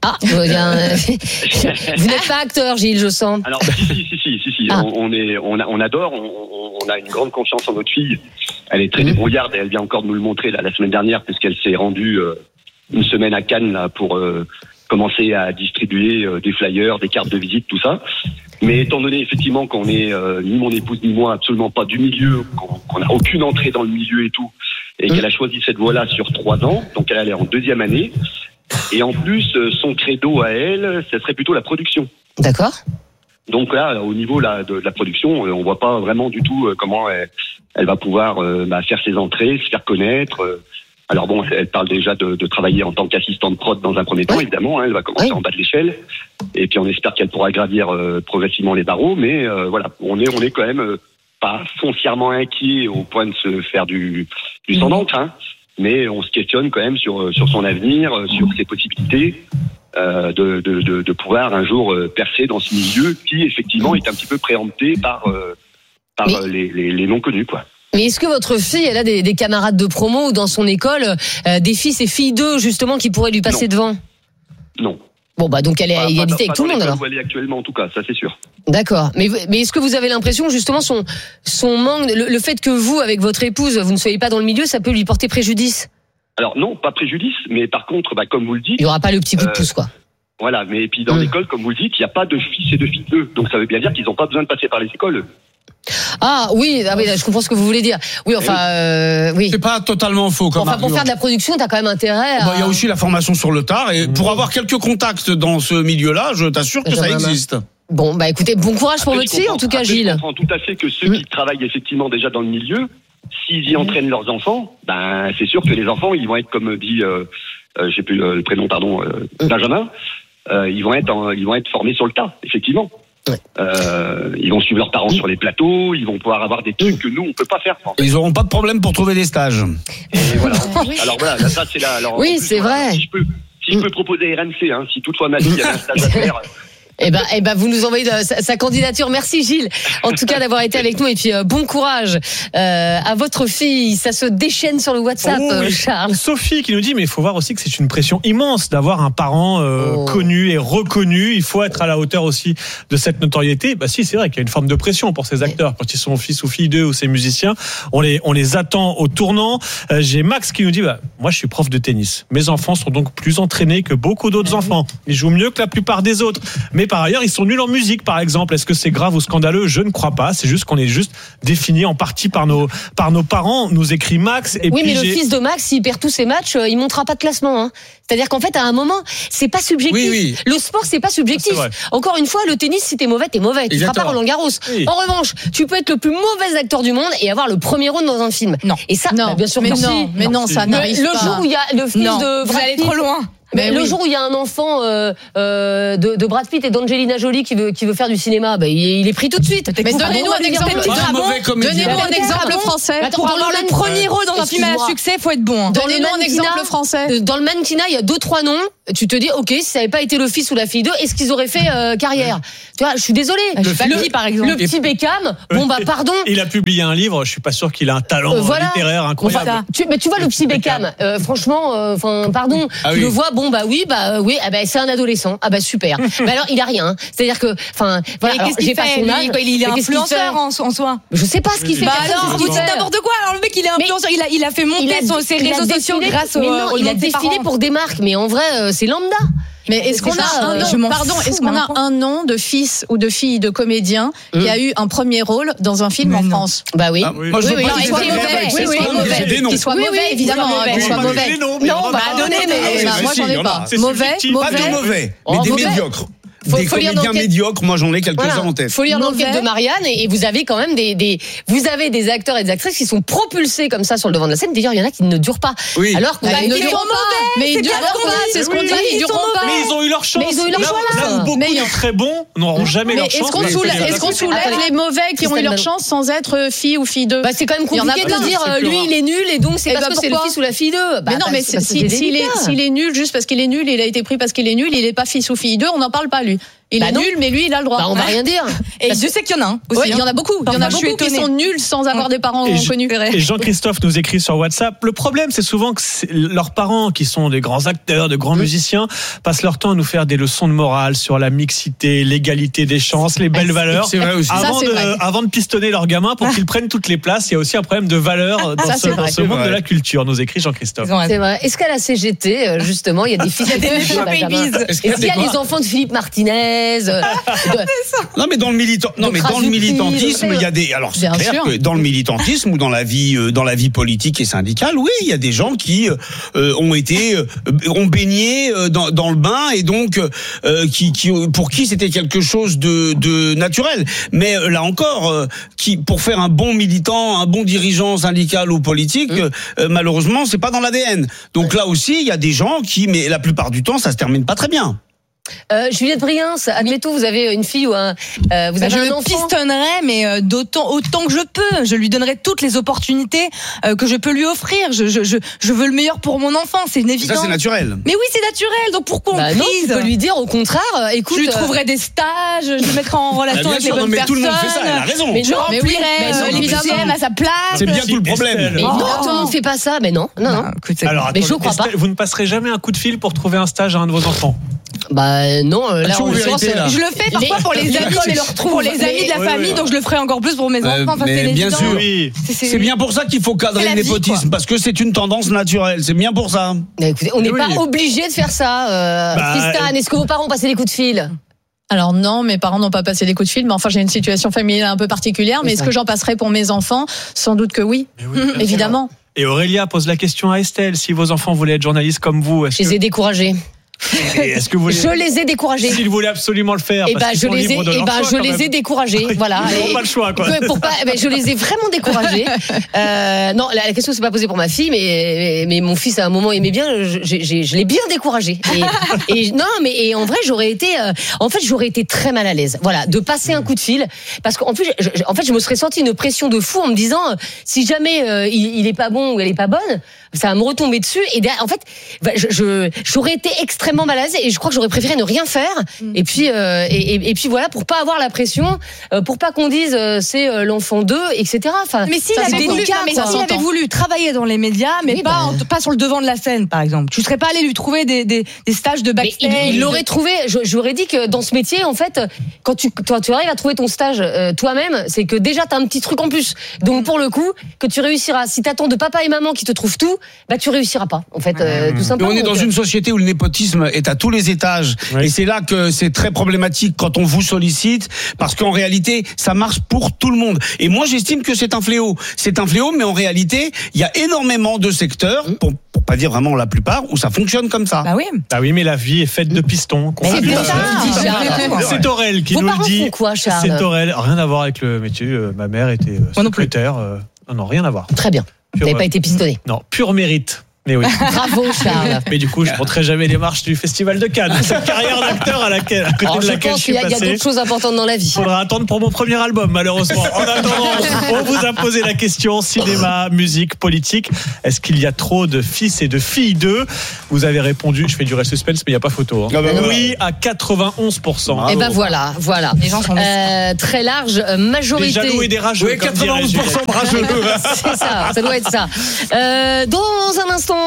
Ah, vous n'êtes pas acteur, Gilles, je sens. Alors, si, si, si, si, si, si. Ah. On, on est, on, a, on adore, on, on a une grande confiance en notre fille. Elle est très débrouillarde et elle vient encore de nous le montrer là, la semaine dernière, puisqu'elle s'est rendue euh, une semaine à Cannes là, pour euh, commencer à distribuer euh, des flyers, des cartes de visite, tout ça. Mais étant donné effectivement qu'on est euh, ni mon épouse ni moi absolument pas du milieu, qu'on qu'on n'a aucune entrée dans le milieu et tout, et qu'elle a choisi cette voie-là sur trois ans, donc elle est en deuxième année. Et en plus, euh, son credo à elle, ce serait plutôt la production. D'accord. Donc là, au niveau là, de, de la production, euh, on voit pas vraiment du tout euh, comment elle, elle va pouvoir euh, bah, faire ses entrées, se faire connaître. Euh. Alors bon, elle parle déjà de, de travailler en tant qu'assistante prod dans un premier temps, évidemment. Hein, elle va commencer en bas de l'échelle, et puis on espère qu'elle pourra gravir euh, progressivement les barreaux. Mais euh, voilà, on est on est quand même euh, pas foncièrement inquiet au point de se faire du, du sang d'encre, hein, mais on se questionne quand même sur sur son avenir, sur ses possibilités. Euh, de, de, de, de pouvoir un jour euh, percer dans ce milieu qui effectivement est un petit peu préempté par, euh, par euh, les, les, les non connus, quoi. Mais est-ce que votre fille, elle a des, des camarades de promo ou dans son école, euh, des fils et filles d'eux justement qui pourraient lui passer non. devant? Non. Bon bah donc elle est à égalité avec tout le monde alors. Où elle est actuellement en tout cas, ça c'est sûr. D'accord. Mais mais est-ce que vous avez l'impression justement son son manque, le, le fait que vous avec votre épouse vous ne soyez pas dans le milieu, ça peut lui porter préjudice? Alors non, pas préjudice, mais par contre, bah, comme vous le dites... Il n'y aura pas le petit coup de pouce, quoi. Euh, voilà, mais puis dans mmh. l'école, comme vous le dites, il n'y a pas de fils et de filles d'eux. Donc ça veut bien dire qu'ils n'ont pas besoin de passer par les écoles. Ah oui, ah, oui, je comprends ce que vous voulez dire. Oui, enfin, euh, oui. C'est pas totalement faux. Comme enfin, pour argument. faire de la production, t'as quand même intérêt. À... Il y a aussi la formation sur le tard, et pour avoir quelques contacts dans ce milieu-là, je t'assure que ça existe. Bon, bah écoutez, bon courage pour votre fille, en tout cas, après, Gilles. Je comprends tout à fait que ceux mmh. qui travaillent effectivement déjà dans le milieu, s'ils y entraînent leurs enfants, ben c'est sûr que les enfants, ils vont être, comme dit, euh, euh, j'ai plus le prénom, pardon, euh, Benjamin, euh, ils vont être, en, ils vont être formés sur le tas, effectivement. Ouais. Euh, ils vont suivre leurs parents sur les plateaux, ils vont pouvoir avoir des trucs que nous on peut pas faire. En fait. Ils auront pas de problème pour trouver des stages. Et voilà. Alors voilà, là, ça c'est là. Alors, oui, plus, c'est voilà, vrai. Si je peux, si je peux proposer R M C, hein, si toutefois ma fille a un stage à faire. Eh ben, eh ben, vous nous envoyez de, sa, sa candidature. Merci Gilles, en tout cas d'avoir été avec nous. Et puis euh, bon courage euh, à votre fille. Ça se déchaîne sur le WhatsApp, oh, oui. Charles. Sophie qui nous dit, mais il faut voir aussi que c'est une pression immense d'avoir un parent euh, oh. connu et reconnu. Il faut être à la hauteur aussi de cette notoriété. Bah si, c'est vrai qu'il y a une forme de pression pour ces acteurs oui. quand ils sont fils ou filles d'eux ou ces musiciens. On les on les attend au tournant. Euh, j'ai Max qui nous dit, bah moi je suis prof de tennis. Mes enfants sont donc plus entraînés que beaucoup d'autres mmh. enfants. Ils jouent mieux que la plupart des autres. Mais par ailleurs, ils sont nuls en musique, par exemple. Est-ce que c'est grave ou scandaleux? Je ne crois pas. C'est juste qu'on est juste défini en partie par nos, par nos parents, nous écrit Max. Et oui, puis mais j'ai... le fils de Max, s'il perd tous ses matchs, euh, il montera pas de classement. Hein. C'est-à-dire qu'en fait, à un moment, c'est pas subjectif. Oui, oui. Le sport, c'est pas subjectif. C'est Encore une fois, le tennis, si t'es mauvais, t'es mauvais. Tu feras pas Roland Garros. Oui. En revanche, tu peux être le plus mauvais acteur du monde et avoir le premier rôle dans un film. Non. Et ça, non. Bah, bien sûr, mais que non, si. mais non, non ça n'arrive le pas. Le jour où il y a le fils non, de Brad vous allez Pitt, trop loin. Mais Mais le oui. jour où il y a un enfant euh, euh, de, de Brad Pitt et d'Angelina Jolie qui veut qui veut faire du cinéma, bah, il, est, il est pris tout de suite. Mais donnez-nous un exemple. Donnez-nous un exemple français. Attends, pour avoir le premier rôle dans un film à succès, faut être bon. Donnez-nous un exemple français. Dans le mannequinat, il y a deux trois noms. Tu te dis, ok, si ça n'avait pas été le fils ou la fille d'eux, est-ce qu'ils auraient fait euh, carrière? Tu vois, je suis désolée. Le petit, par exemple. Le petit Beckham. Bon bah pardon. Il a publié un livre. Je suis pas sûr qu'il a un talent euh, voilà. littéraire incroyable. Enfin, tu, mais tu vois le petit Beckham. Euh, franchement, enfin euh, pardon. Ah, tu oui. le vois. Bon bah oui, bah oui. Ah bah c'est un adolescent. Ah bah super. Mais alors il a rien. Hein. C'est-à-dire que, enfin voilà. Alors, qu'est-ce qu'il fait lui, âge, il est influenceur en, en soi. Je sais pas ce qu'il fait. Bah alors, vous dites n'importe quoi. Alors le mec, il est influenceur. Il a, il a fait monter a, son, ses réseaux sociaux grâce au. Mais non, il a défilé pour des marques. Mais en vrai, c'est lambda. Mais est-ce qu'on a un nom, pardon, est-ce qu'on a un nom de fils ou de fille de comédien mmh. qui a eu un premier rôle dans un film mais en non. France? Bah oui. Ah, oui. Moi, je oui, oui, qu'il soit mauvais. Oui, oui, mauvais. Qu'il soit mauvais, évidemment. Qu'il soit mauvais. Non, bah donnez, mais moi j'en ai pas. Mauvais, mauvais. Pas de mauvais, mais des médiocres. Faut, des faut comédiens médiocres, moi j'en ai quelques-uns voilà. en tête. Faut lire l'enquête de Marianne et, et vous avez quand même des, des, vous avez des acteurs et des actrices qui sont propulsés comme ça sur le devant de la scène. D'ailleurs, il y en a qui ne durent pas. Oui. Alors qu'on bah, ils ne durent pas. Mais ils durent pas. C'est ce qu'on dit. Ils durent pas. Mais ils ont eu leur chance. Mais ils ont eu leur chance. Là où beaucoup de très bons n'auront jamais leur chance. Est-ce qu'on soulève les mauvais qui ont eu leur chance sans être filles ou filles d'eux? Bah c'est quand même compliqué de dire lui il est nul et donc c'est parce que c'est le fils ou la fille d'eux. Mais non, mais s'il est nul juste parce qu'il est nul, il a été pris parce qu'il est nul, il est pas fils ou fille d'eux, on n'en parle pas lui. Il bah est non. nul, mais lui, il a le droit. Bah, on va rien dire. Et je sais qu'il y en a un aussi. Ouais, il y en a beaucoup. Il y en a Parfois, je beaucoup suis qui étonnée. sont nuls sans avoir des parents Et je- connus. Et Jean-Christophe nous écrit sur WhatsApp. Le problème, c'est souvent que c'est- leurs parents, qui sont des grands acteurs, de grands Mmh. musiciens, passent leur temps à nous faire des leçons de morale sur la mixité, l'égalité des chances, les belles valeurs. C'est vrai aussi. Avant, Ça, c'est de, vrai. avant de pistonner leurs gamins pour qu'ils prennent toutes les places, il y a aussi un problème de valeur dans Ça, ce, c'est dans vrai. ce C'est monde vrai. de la culture, nous écrit Jean-Christophe. Ils ont raison. C'est vrai. Est-ce qu'à la C G T, euh, justement, il y a des fils Il y a des show babies. Est-ce qu'il y a les enfants de Philippe Martinez euh, de- Non mais dans le militant, non De mais dans le Krasuki, militantisme, de- il y a des. Alors c'est Bien clair sûr. que dans le militantisme ou dans la vie, euh, dans la vie politique et syndicale, oui, il y a des gens qui euh, ont été, euh, ont baigné euh, dans, dans le bain et donc euh, qui, qui, pour qui c'était quelque chose de, de naturel. Mais euh, là encore, euh, qui pour faire un bon militant, un bon dirigeant syndical ou politique, Mmh. euh, malheureusement, c'est pas dans l'A D N. Donc là aussi, il y a des gens qui, mais la plupart du temps, ça se termine pas très bien. Euh, Juliette Briens, admettons, vous avez une fille ou un, euh, vous Bah, avez je un le enfant. pistonnerai, mais euh, d'autant autant que je peux. Je lui donnerai toutes les opportunités euh, que je peux lui offrir. Je, je, je, je veux le meilleur pour mon enfant, c'est une évidence. Ça c'est naturel. Mais oui, c'est naturel. Donc pourquoi on Bah crise non, tu peux lui dire au contraire, euh, écoute, Je lui euh, trouverai des stages, je le mettrai en relation bien avec sûr, les non, bonnes mais tout le personnes. monde fait ça, elle a raison. Mais Je non, mais oui, remplirai mais euh, non, les évidemment. P C M à sa place. C'est bien tout le problème. Mais Oh. non, tout le monde fait pas ça. Mais non, non, non. Non, écoute, c'est- Alors, Mais je attendez, crois pas. Estelle, vous ne passerez jamais un coup de fil pour trouver un stage à un de vos enfants. Bah non, euh, là Action en ou l'occurrence, vérité, là euh, Je le fais parfois Les- pour les les amis, écoles mais le pour les amis de la Oui, famille, oui. donc je le ferai encore plus pour mes Euh, enfants. Enfin, mais c'est bien évident. sûr. Oui. C'est- C'est bien pour ça qu'il faut cadrer C'est la le vie, népotisme, quoi. parce que c'est une tendance naturelle. C'est bien pour ça. Bah, écoutez, on n'est Oui. pas obligé de faire ça. Euh, Bah, Tristan, est-ce que vos parents ont passé des coups de fil? Alors non, mes parents n'ont pas passé des coups de fil, mais enfin j'ai une situation familiale un peu particulière. Mais C'est est-ce ça. que j'en passerai pour mes enfants? Sans doute que oui, évidemment. Et Aurélia pose la question à Estelle. Si vos enfants voulaient être journalistes comme vous, est-ce Je les ai que, découragés. est-ce que vous voulez, Je les ai découragés. s'ils voulaient absolument le faire, Et parce bah qu'ils je sont les ai, libres de eh leur ben, choix, je quand les même. ai découragés, voilà. Ils n'ont Et- pas le choix, quoi. que pour pas, eh ben, je les ai vraiment découragés. Euh, non, la, la question s'est pas posée pour ma fille, mais, mais, mais mon fils à un moment aimait bien. Je, j'ai- j'ai- je l'ai bien découragé. Et, et non, mais et en vrai, j'aurais été, euh, en fait, j'aurais été très mal à l'aise. Voilà, de passer un coup de fil, parce qu'en plus, je, je- en fait, je me serais senti une pression de fou en me disant, euh, si jamais euh, il, il est pas bon ou elle est pas bonne, ça va me retomber dessus. Et derrière, en fait, bah, je, je- j'aurais été extrêmement mal à l'aise et je crois que j'aurais préféré ne rien faire. Et puis, euh, et, et, et puis voilà, pour pas avoir la pression, euh, pour pas qu'on dise euh, c'est euh, l'enfant d'eux, et cetera. Enfin, Mais s'il ça, avait, c'est voulu, délicat, non, mais quoi. s'il avait voulu travailler dans les médias, mais Oui, pas, bah. en- pas sur le devant de la scène, par exemple, tu serais pas allé lui trouver des, des, des stages de Mais backstage. il il l'aurait trouvé. Je- J'aurais dit que dans ce métier, en fait, quand tu, quand tu arrives à trouver ton stage euh, toi-même, c'est que déjà t'as un petit truc en plus. Donc pour le coup, que tu réussiras. Si t'attends de papa et maman qui te trouvent tout, bah tu réussiras pas. En fait, euh, tout Mais simplement. on est dans Donc, une société où le népotisme est à tous les étages. Oui. Et c'est là que c'est très problématique quand on vous sollicite, parce qu'en réalité, ça marche pour tout le monde. Et moi, j'estime que c'est un fléau. C'est un fléau, mais en réalité, il y a énormément de secteurs, pour, pour pas dire vraiment la plupart, où ça fonctionne comme ça. Bah oui. Ah oui, mais la vie est faite de pistons. Mais c'est Qu'on- pour ça, Ah, dit Charles. C'est Aurel qui Vos nous le parents dit. font quoi, Charles C'est Aurel. Rien à voir avec le métier. Euh, Ma mère était euh, Moi non plus. secrétaire. euh, Non, non, rien à voir. Très bien. Vous Pur, n'avez pas euh, été pistonné. Non, pur mérite. Mais oui. Bravo, Charles. Mais du coup, je ne monterai jamais les marches du Festival de Cannes. Cette carrière d'acteur à, laquelle, à côté Alors, de je laquelle pense je suis qu'il y a, il y a passé. d'autres choses importantes dans la vie. Faudra attendre pour mon premier album, malheureusement. En attendant, on vous a posé la question cinéma, musique, politique. Est-ce qu'il y a trop de fils et de filles d'eux? Vous avez répondu, je fais du reste suspense, mais il n'y a pas photo. Hein. Ah bah voilà. Oui, à quatre-vingt-onze pour cent. Et ben voilà, voilà. Les gens sont Euh, très large euh, Des majorité. jaloux et des rageux. Oui, comme dirait quatre-vingt-onze pour cent rageux. C'est ça, ça doit être ça. Euh, dans un instant,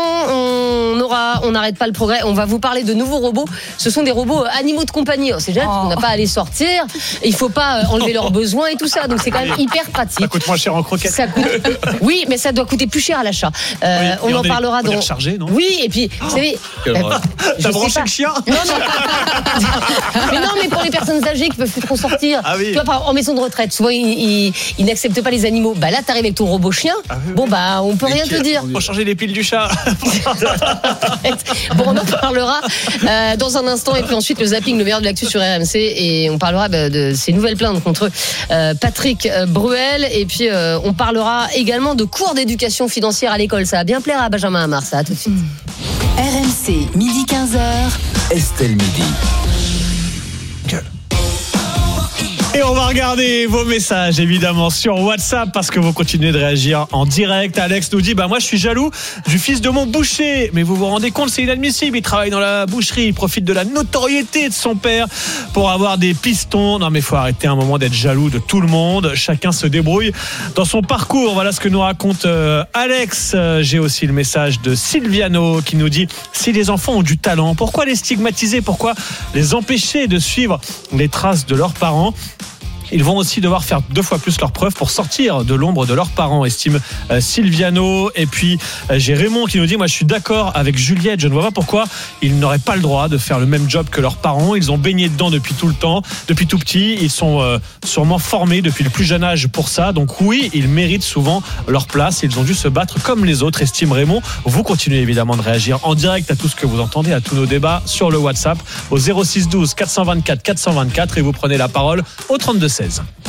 on aura, on n'arrête pas le progrès. On va vous parler de nouveaux robots. Ce sont des robots euh, animaux de compagnie. Alors, c'est génial, parce qu'on n'a pas à les sortir. Il faut pas euh, enlever leurs besoins et tout ça. Donc c'est quand même hyper pratique. Ça coûte moins cher en croquettes. Ça coûte. Oui, mais ça doit coûter plus cher à l'achat. Euh, Oui, on et en on est- parlera on est dans. rechargé, non Oui, et puis, vous savez. Quelle euh, horreur. je T'as sais branché pas. le chien? Non, non. Mais non, mais pour les personnes âgées qui peuvent plus trop sortir. Ah oui. Tu vois, par exemple, en maison de retraite, souvent ils, ils, ils n'acceptent pas les animaux. Bah là, t'arrives avec ton robot chien. Bon bah, on peut rien te dire. Pour changer les piles du chat. Bon, on en parlera euh, dans un instant et puis ensuite le zapping, le meilleur de l'actu sur R M C et on parlera bah, de ces nouvelles plaintes contre euh, Patrick euh, Bruel et puis euh, on parlera également de cours d'éducation financière à l'école. Ça va bien plaire à Benjamin Hamar, ça. À tout de suite. R M C, midi quinze heures. Estelle Midi. Et on va regarder vos messages évidemment sur WhatsApp parce que vous continuez de réagir en direct. Alex nous dit bah moi je suis jaloux du fils de mon boucher, mais vous vous rendez compte, c'est inadmissible, il travaille dans la boucherie, il profite de la notoriété de son père pour avoir des pistons. Non mais faut arrêter un moment d'être jaloux de tout le monde, chacun se débrouille dans son parcours. Voilà ce que nous raconte euh, Alex. Euh, j'ai aussi le message de Silviano qui nous dit si les enfants ont du talent, pourquoi les stigmatiser, pourquoi les empêcher de suivre les traces de leurs parents? Ils vont aussi devoir faire deux fois plus leurs preuves pour sortir de l'ombre de leurs parents, estime euh, Silviano. Et puis euh, j'ai Raymond qui nous dit moi je suis d'accord avec Juliette, je ne vois pas pourquoi ils n'auraient pas le droit de faire le même job que leurs parents. Ils ont baigné dedans depuis tout le temps, depuis tout petit. Ils sont euh, sûrement formés depuis le plus jeune âge pour ça. Donc oui, ils méritent souvent leur place. Ils ont dû se battre comme les autres, estime Raymond. Vous continuez évidemment de réagir en direct à tout ce que vous entendez, à tous nos débats sur le WhatsApp au zéro six douze quatre cent vingt-quatre quatre cent vingt-quatre et vous prenez la parole au trente-deux seize.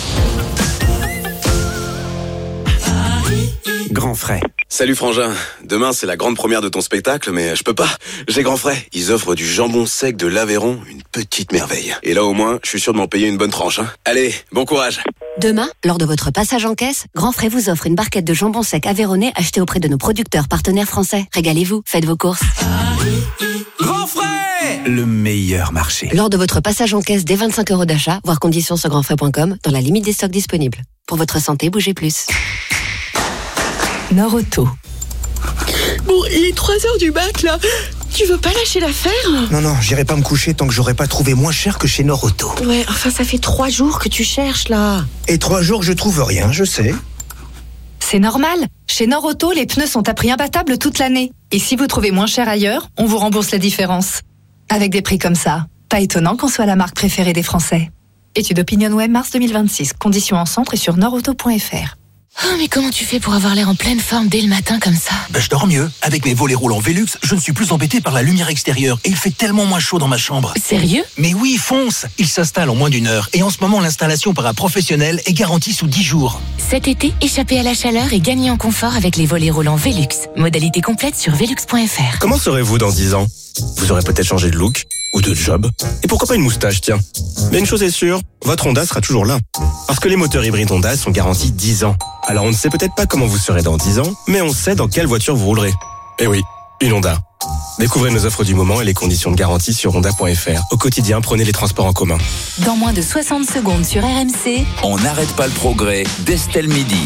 Grand frais. Salut Frangin, demain c'est la grande première de ton spectacle, mais je peux pas, j'ai grand frais. Ils offrent du jambon sec de l'Aveyron, une petite merveille. Et là au moins, je suis sûr de m'en payer une bonne tranche. Hein. Allez, bon courage. Demain, lors de votre passage en caisse, Grand Frais vous offre une barquette de jambon sec aveyronnais achetée auprès de nos producteurs partenaires français. Régalez-vous, faites vos courses. Grand frais, le meilleur marché. Lors de votre passage en caisse dès vingt-cinq euros d'achat, voir conditions sur grand frais point com, dans la limite des stocks disponibles. Pour votre santé, bougez plus. Nord-Auto. Bon, il est trois heures du mat, là. Tu veux pas lâcher l'affaire? Non, non, j'irai pas me coucher tant que j'aurai pas trouvé moins cher que chez Nord-Auto. Ouais, enfin, ça fait trois jours que tu cherches, là. Et trois jours, je trouve rien, je sais. C'est normal. Chez Nord-Auto, les pneus sont à prix imbattable toute l'année. Et si vous trouvez moins cher ailleurs, on vous rembourse la différence. Avec des prix comme ça, pas étonnant qu'on soit la marque préférée des Français. Étude Opinion Web mars deux mille vingt-six. Conditions en centre et sur nordauto point f r. Oh, mais comment tu fais pour avoir l'air en pleine forme dès le matin comme ça? Ben, je dors mieux. Avec mes volets roulants Velux, je ne suis plus embêté par la lumière extérieure et il fait tellement moins chaud dans ma chambre. Sérieux? Mais oui, fonce! Il s'installe en moins d'une heure et en ce moment, l'installation par un professionnel est garantie sous dix jours. Cet été, échappez à la chaleur et gagnez en confort avec les volets roulants Velux. Modalité complète sur velux point f r. Comment serez-vous dans dix ans? Vous aurez peut-être changé de look ou de job. Et pourquoi pas une moustache, tiens. Mais une chose est sûre, votre Honda sera toujours là. Parce que les moteurs hybrides Honda sont garantis dix ans. Alors on ne sait peut-être pas comment vous serez dans dix ans, mais on sait dans quelle voiture vous roulerez. Eh oui, une Honda. Découvrez nos offres du moment et les conditions de garantie sur honda point f r. Au quotidien, prenez les transports en commun. Dans moins de soixante secondes sur R M C, on n'arrête pas le progrès d'Estelle Midi.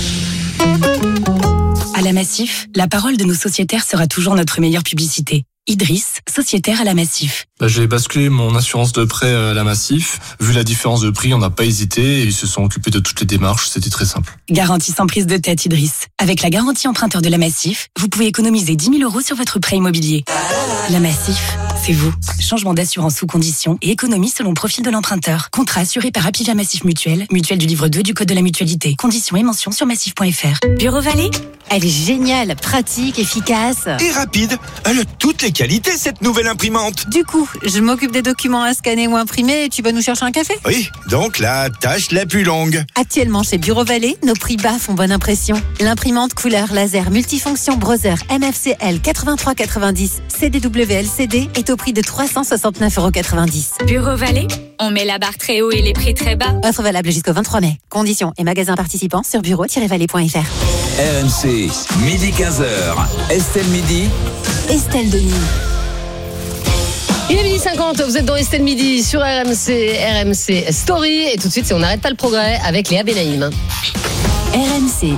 À la Massif, la parole de nos sociétaires sera toujours notre meilleure publicité. Idriss, sociétaire à la Massif. Bah, j'ai basculé mon assurance de prêt à la Massif. Vu la différence de prix, on n'a pas hésité et ils se sont occupés de toutes les démarches. C'était très simple. Garantie sans prise de tête, Idriss. Avec la garantie emprunteur de la Massif, vous pouvez économiser dix mille euros sur votre prêt immobilier. La Massif, c'est vous. Changement d'assurance sous condition et économie selon profil de l'emprunteur. Contrat assuré par Apivia Massif Mutuelle, mutuelle du livre deux du Code de la mutualité. Conditions et mentions sur massif point f r. Bureau Vallée, elle est géniale, pratique, efficace. Et rapide. Elle a toutes les qualités, cette nouvelle imprimante. Du coup, je m'occupe des documents à scanner ou imprimer et tu vas nous chercher un café? Oui, donc la tâche la plus longue. Actuellement chez Bureau Vallée, nos prix bas font bonne impression. L'imprimante couleur laser multifonction Brother M F C L quatre-vingt-trois quatre-vingt-dix C D W L C D est au prix de trois cent soixante-neuf euros quatre-vingt-dix. Bureau Vallée, on met la barre très haut et les prix très bas. Offre valable jusqu'au vingt-trois mai. Conditions et magasins participants sur bureau tiret vallée point f r. R M C, midi quinze heures. Estelle Midi. Estelle Denis. Il est midi cinquante, vous êtes dans Estelle Midi sur R M C, R M C Story. Et tout de suite, c'est On n'arrête pas le progrès avec Léa Benaïm. R M C,